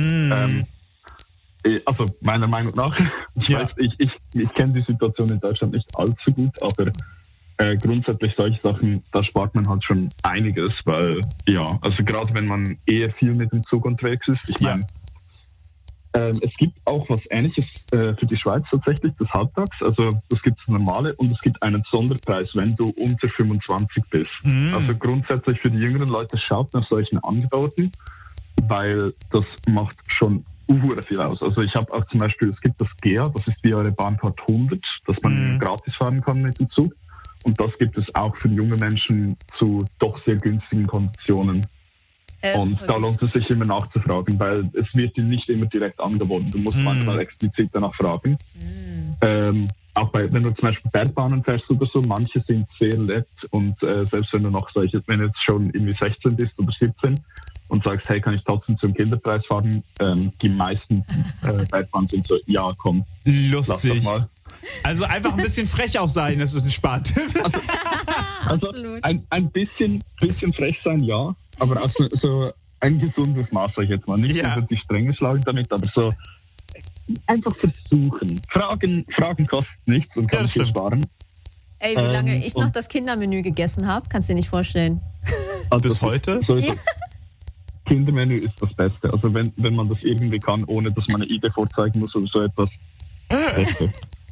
Also meiner Meinung nach. Ich kenne die Situation in Deutschland nicht allzu gut, aber grundsätzlich solche Sachen, da spart man halt schon einiges, weil also gerade wenn man eher viel mit dem Zug unterwegs ist, ich meine, es gibt auch was Ähnliches für die Schweiz tatsächlich, das Halbtags. Also es gibt das Normale und es gibt einen Sonderpreis, wenn du unter 25 bist. Also grundsätzlich für die jüngeren Leute, schaut nach solchen Angeboten, weil das macht schon viel aus. Also ich habe auch zum Beispiel, es gibt das GEA, das ist die eure Bahncard 100, dass man gratis fahren kann mit dem Zug. Und das gibt es auch für junge Menschen zu doch sehr günstigen Konditionen. Und da lohnt es sich immer nachzufragen, weil es wird dir nicht immer direkt angeboten. Du musst manchmal explizit danach fragen. Auch wenn du zum Beispiel Bergbahnen fährst oder so, manche sind sehr nett und selbst wenn du noch wenn du jetzt schon irgendwie 16 bist oder 17 und sagst, hey, kann ich trotzdem zum Kinderpreis fahren? Die meisten Bergbahnen sind so, ja, komm, lustig. Lass doch mal. Also einfach ein bisschen frech auch sein, das ist ein Spartipp. Also ein bisschen frech sein, ja, aber auch so ein gesundes Maß, sag ich jetzt mal. Nicht über die Stränge schlagen damit, aber so einfach versuchen. Fragen kosten nichts und kann viel sparen. Ey, wie lange ich noch das Kindermenü gegessen habe, kannst du dir nicht vorstellen. Bis heute? Kindermenü ist das Beste. Also wenn man das irgendwie kann, ohne dass man eine ID vorzeigen muss oder so etwas. Beste.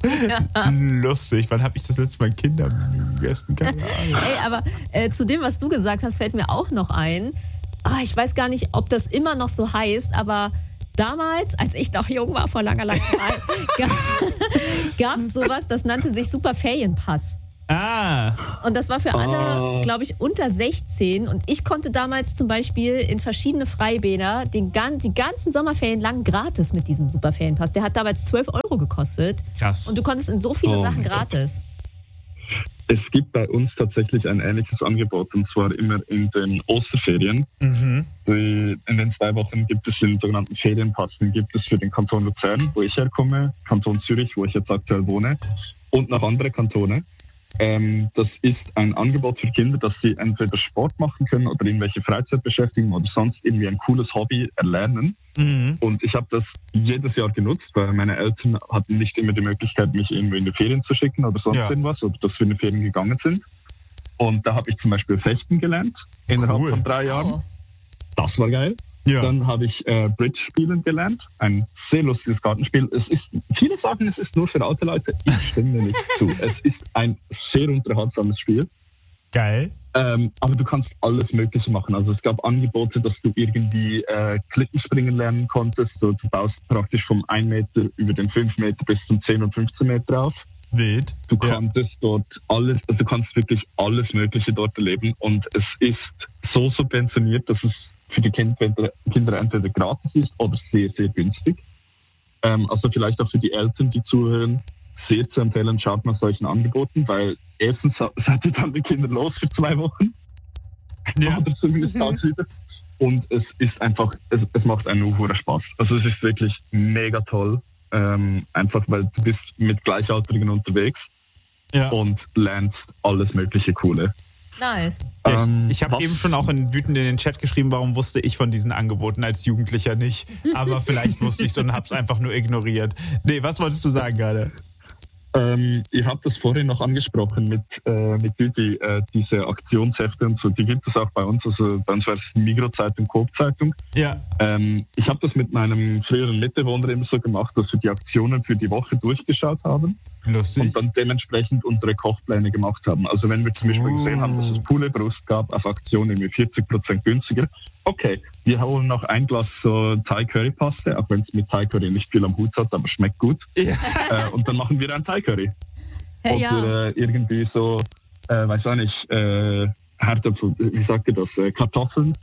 Lustig. Wann habe ich das letzte Mal Kindermenü gegessen? Keine Ahnung. Ey, aber zu dem, was du gesagt hast, fällt mir auch noch ein. Ich weiß gar nicht, ob das immer noch so heißt, aber damals, als ich noch jung war, vor langer Zeit, gab es sowas, das nannte sich Superferienpass. Und das war für alle, glaube ich, unter 16. Und ich konnte damals zum Beispiel in verschiedene Freibäder die ganzen Sommerferien lang gratis mit diesem Superferienpass. Der hat damals 12 € gekostet. Krass. Und du konntest in so viele Sachen gratis. Es gibt bei uns tatsächlich ein ähnliches Angebot, und zwar immer in den Osterferien. In den 2 Wochen gibt es den sogenannten Ferienpass. Den gibt es für den Kanton Luzern, wo ich herkomme, Kanton Zürich, wo ich jetzt aktuell wohne, und noch andere Kantone. Das ist ein Angebot für Kinder, dass sie entweder Sport machen können oder irgendwelche Freizeitbeschäftigungen oder sonst irgendwie ein cooles Hobby erlernen. Und ich habe das jedes Jahr genutzt, weil meine Eltern hatten nicht immer die Möglichkeit, mich irgendwo in die Ferien zu schicken oder sonst irgendwas, oder dass wir in die Ferien gegangen sind. Und da habe ich zum Beispiel Fechten gelernt innerhalb von 3 Jahren. Das war geil. Ja. Dann habe ich Bridge spielen gelernt. Ein sehr lustiges Kartenspiel. Viele sagen, es ist nur für alte Leute. Ich stimme nicht zu. Es ist ein sehr unterhaltsames Spiel. Geil. Aber du kannst alles Mögliche machen. Also es gab Angebote, dass du irgendwie Klippenspringen lernen konntest. Du baust praktisch vom 1 Meter über den 5 Meter bis zum 10 und 15 Meter auf. Wild. Du konntest dort alles, also du kannst wirklich alles Mögliche dort erleben. Und es ist so subventioniert, dass es für die Kinder entweder gratis ist oder sehr, sehr günstig. Also vielleicht auch für die Eltern, die zuhören, sehr zu empfehlen, schaut nach solchen Angeboten, weil erstens seid ihr dann die Kinder los für 2 Wochen. Ja. Oder zumindest tagsüber. Und es ist einfach, es macht einen hohen Spaß. Also es ist wirklich mega toll. Einfach, weil du bist mit Gleichaltrigen unterwegs und lernst alles mögliche Coole. Nice. Ich habe eben schon auch wütend in den Chat geschrieben, warum wusste ich von diesen Angeboten als Jugendlicher nicht. Aber vielleicht wusste ich es und habe es einfach nur ignoriert. Nee, was wolltest du sagen gerade? Ihr habt das vorhin noch angesprochen mit Düdi, diese Aktionshefte und so, die gibt es auch bei uns, also bei uns war es Migros-Zeitung, Coop-Zeitung. Ja. Ich habe das mit meinem früheren Mitbewohner immer so gemacht, dass wir die Aktionen für die Woche durchgeschaut haben. Lustig. Und dann dementsprechend unsere Kochpläne gemacht haben. Also wenn wir zum Beispiel gesehen haben, dass es Pouletbrust gab auf Aktion irgendwie 40% günstiger, okay, wir holen noch ein Glas so Thai-Curry-Paste, auch wenn es mit Thai-Curry nicht viel am Hut hat, aber schmeckt gut. Ja. Und dann machen wir ein Thai-Curry. Oder irgendwie so, weiß auch nicht, Herdöpfel, wie sagt ihr das, Kartoffeln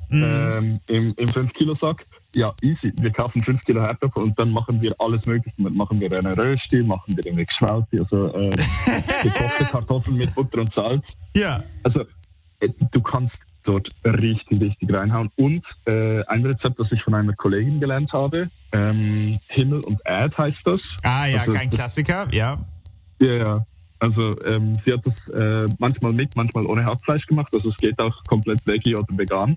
im 5-Kilo-Sack. Ja, easy. Wir kaufen 5 Kilo Herdöpfel und dann machen wir alles Mögliche. Dann machen wir eine Rösti, machen wir eine Geschwälti, also gekochte Kartoffeln mit Butter und Salz. Ja. Also du kannst dort richtig, richtig reinhauen. Und ein Rezept, das ich von einer Kollegin gelernt habe, Himmel und Erd heißt das. Ah ja, also, kein Klassiker, ja. Ja. Also sie hat das manchmal mit, manchmal ohne Hackfleisch gemacht. Also es geht auch komplett veggie oder vegan.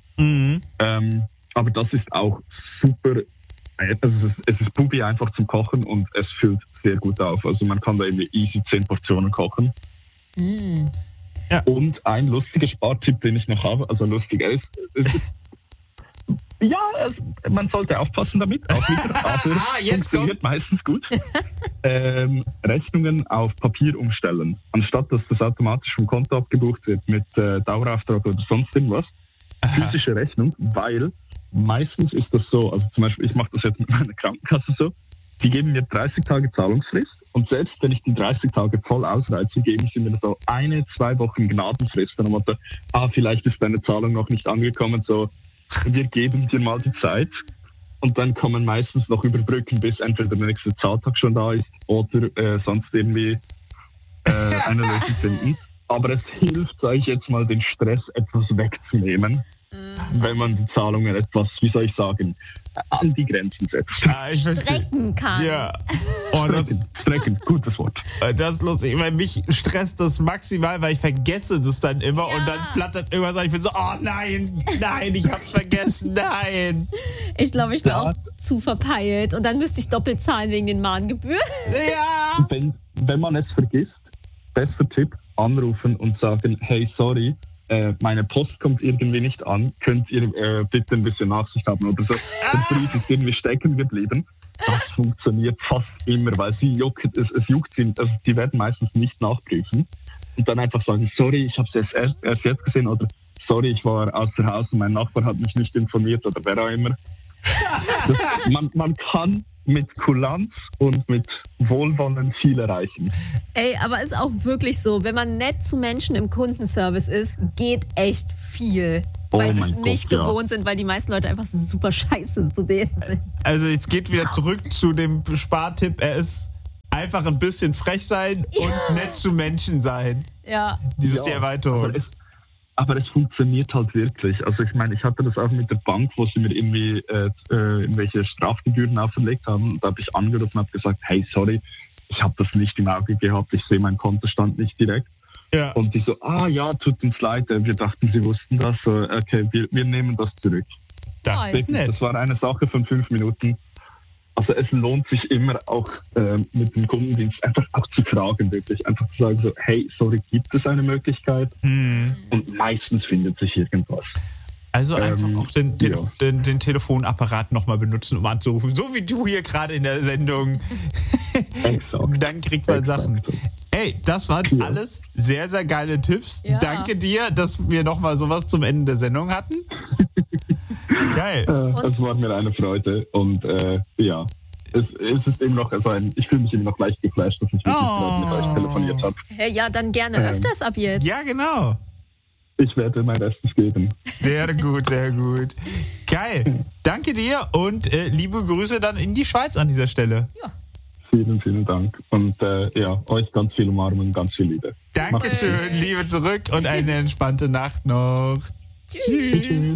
Aber das ist auch super, also es ist Bubi einfach zum Kochen und es füllt sehr gut auf. Also man kann da irgendwie easy 10 Portionen kochen. Ja. Und ein lustiger Spartipp, den ich noch habe, also lustiger ist, man sollte aufpassen damit, auch wieder, aber funktioniert meistens gut. Rechnungen auf Papier umstellen, anstatt dass das automatisch vom Konto abgebucht wird mit Dauerauftrag oder sonst irgendwas. Physische Rechnung, weil meistens ist das so, also zum Beispiel, ich mache das jetzt mit meiner Krankenkasse so, die geben mir 30 Tage Zahlungsfrist und selbst wenn ich die 30 Tage voll ausreize, geben sie mir so 1-2 Wochen Gnadenfrist. Dann Motto, vielleicht ist deine Zahlung noch nicht angekommen, so, wir geben dir mal die Zeit und dann kann man meistens noch überbrücken, bis entweder der nächste Zahltag schon da ist oder sonst irgendwie eine Lösung finden. Aber es hilft, sage ich jetzt mal, den Stress etwas wegzunehmen, wenn man die Zahlungen etwas, wie soll ich sagen, an die Grenzen setzt. Strecken kann. Ja. Strecken, gutes Wort. Das ist lustig, weil mich stresst das maximal, weil ich vergesse das dann immer und dann flattert irgendwas an. Ich bin so, oh nein, ich hab's vergessen, nein. Ich glaube, ich bin auch zu verpeilt und dann müsste ich doppelt zahlen wegen den Mahngebühren. Ja. Wenn man es vergisst, bester Tipp, anrufen und sagen, hey, sorry, meine Post kommt irgendwie nicht an, könnt ihr bitte ein bisschen Nachsicht haben oder so. Der Brief ist irgendwie stecken geblieben. Das funktioniert fast immer, weil es juckt sie, also die werden meistens nicht nachprüfen und dann einfach sagen, sorry, ich habe es erst jetzt gesehen oder sorry, ich war außer Haus und mein Nachbar hat mich nicht informiert oder wer auch immer. Man kann mit Kulanz und mit Wohlwollen viel erreichen. Ey, aber ist auch wirklich so, wenn man nett zu Menschen im Kundenservice ist, geht echt viel. Weil sie es nicht gewohnt sind, weil die meisten Leute einfach super scheiße zu denen sind. Also es geht wieder zurück zu dem Spartipp, er ist einfach ein bisschen frech sein und nett zu Menschen sein. Ja. Dieses die Erweiterung. Aber es funktioniert halt wirklich. Also ich meine, ich hatte das auch mit der Bank, wo sie mir irgendwie irgendwelche Strafgebühren auferlegt haben. Da habe ich angerufen und habe gesagt, hey, sorry, ich habe das nicht im Auge gehabt, ich sehe meinen Kontostand nicht direkt. Ja. Und die so, ja, tut uns leid, wir dachten, sie wussten das. So, okay, wir nehmen das zurück. Das ist nett. Das war eine Sache von 5 Minuten. Also es lohnt sich immer auch mit dem Kundendienst einfach auch zu fragen, wirklich. Einfach zu sagen so, hey, sorry, gibt es eine Möglichkeit? Und meistens findet sich irgendwas. Also einfach auch den Telefonapparat nochmal benutzen, um anzurufen. So wie du hier gerade in der Sendung. Exakt. Dann kriegt man Sachen. Ey, das waren alles sehr, sehr geile Tipps. Ja. Danke dir, dass wir nochmal sowas zum Ende der Sendung hatten. Geil. Es war mir eine Freude und es ist immer noch, ich fühle mich immer noch leicht geflasht, dass ich wirklich mit euch telefoniert habe. Ja, dann gerne öfters ab jetzt. Ja, genau. Ich werde mein Bestes geben. Sehr gut, sehr gut. Geil. Danke dir und liebe Grüße dann in die Schweiz an dieser Stelle. Ja. Vielen, vielen Dank. Und euch ganz viel Umarmung, ganz viel Liebe. Dankeschön, Liebe zurück und eine entspannte Nacht noch. Tschüss.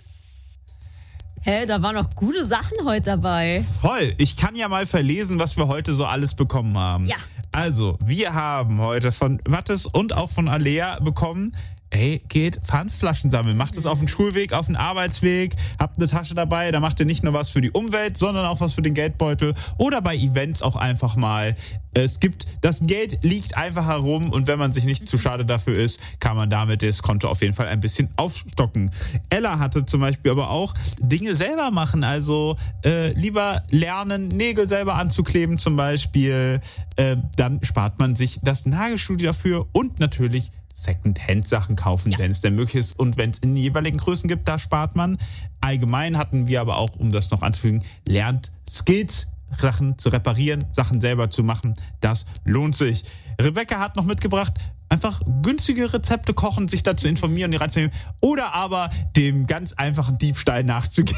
Da waren noch gute Sachen heute dabei. Voll. Ich kann ja mal verlesen, was wir heute so alles bekommen haben. Ja. Also, wir haben heute von Mathis und auch von Alea bekommen, geht Pfandflaschen sammeln. Macht es auf dem Schulweg, auf dem Arbeitsweg, habt eine Tasche dabei, da macht ihr nicht nur was für die Umwelt, sondern auch was für den Geldbeutel oder bei Events auch einfach mal. Das Geld liegt einfach herum und wenn man sich nicht zu schade dafür ist, kann man damit das Konto auf jeden Fall ein bisschen aufstocken. Ella hatte zum Beispiel aber auch Dinge selber machen, also lieber lernen, Nägel selber anzukleben zum Beispiel, dann spart man sich das Nagelstudio dafür und natürlich Second-Hand-Sachen kaufen, wenn es denn möglich ist und wenn es in den jeweiligen Größen gibt, da spart man. Allgemein hatten wir aber auch, um das noch anzufügen, lernt Skills, Sachen zu reparieren, Sachen selber zu machen. Das lohnt sich. Rebecca hat noch mitgebracht, einfach günstige Rezepte kochen, sich dazu informieren, die reinzunehmen oder aber dem ganz einfachen Diebstahl nachzugehen.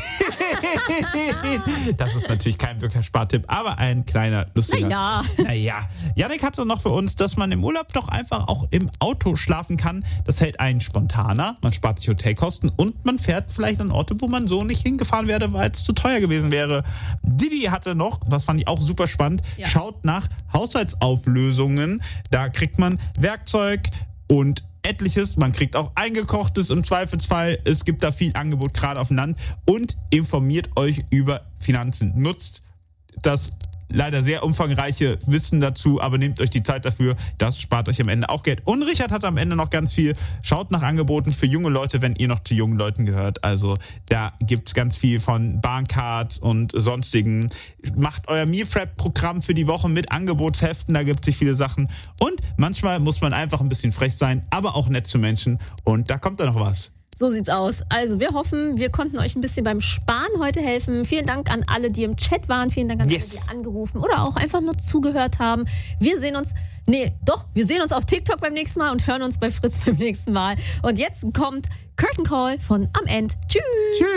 Das ist natürlich kein wirklicher Spartipp, aber ein kleiner, lustiger. Naja. Yannick hatte noch für uns, dass man im Urlaub doch einfach auch im Auto schlafen kann. Das hält einen spontaner, man spart sich Hotelkosten und man fährt vielleicht an Orte, wo man so nicht hingefahren wäre, weil es zu teuer gewesen wäre. Didi hatte noch, das fand ich auch super spannend, schaut nach Haushaltsauflösungen. Da kriegt man Werkzeug und etliches. Man kriegt auch eingekochtes im Zweifelsfall. Es gibt da viel Angebot gerade auf dem Land und informiert euch über Finanzen. Nutzt das leider sehr umfangreiche Wissen dazu, aber nehmt euch die Zeit dafür. Das spart euch am Ende auch Geld. Und Richard hat am Ende noch ganz viel. Schaut nach Angeboten für junge Leute, wenn ihr noch zu jungen Leuten gehört. Also da gibt es ganz viel von Bahncard und sonstigen. Macht euer Meal Prep-Programm für die Woche mit Angebotsheften. Da gibt es sich viele Sachen. Und manchmal muss man einfach ein bisschen frech sein, aber auch nett zu Menschen. Und da kommt dann noch was. So sieht's aus. Also wir hoffen, wir konnten euch ein bisschen beim Sparen heute helfen. Vielen Dank an alle, die im Chat waren. Vielen Dank an alle, die angerufen oder auch einfach nur zugehört haben. Wir sehen uns auf TikTok beim nächsten Mal und hören uns bei Fritz beim nächsten Mal. Und jetzt kommt Curtain Call von Am End. Tschüss.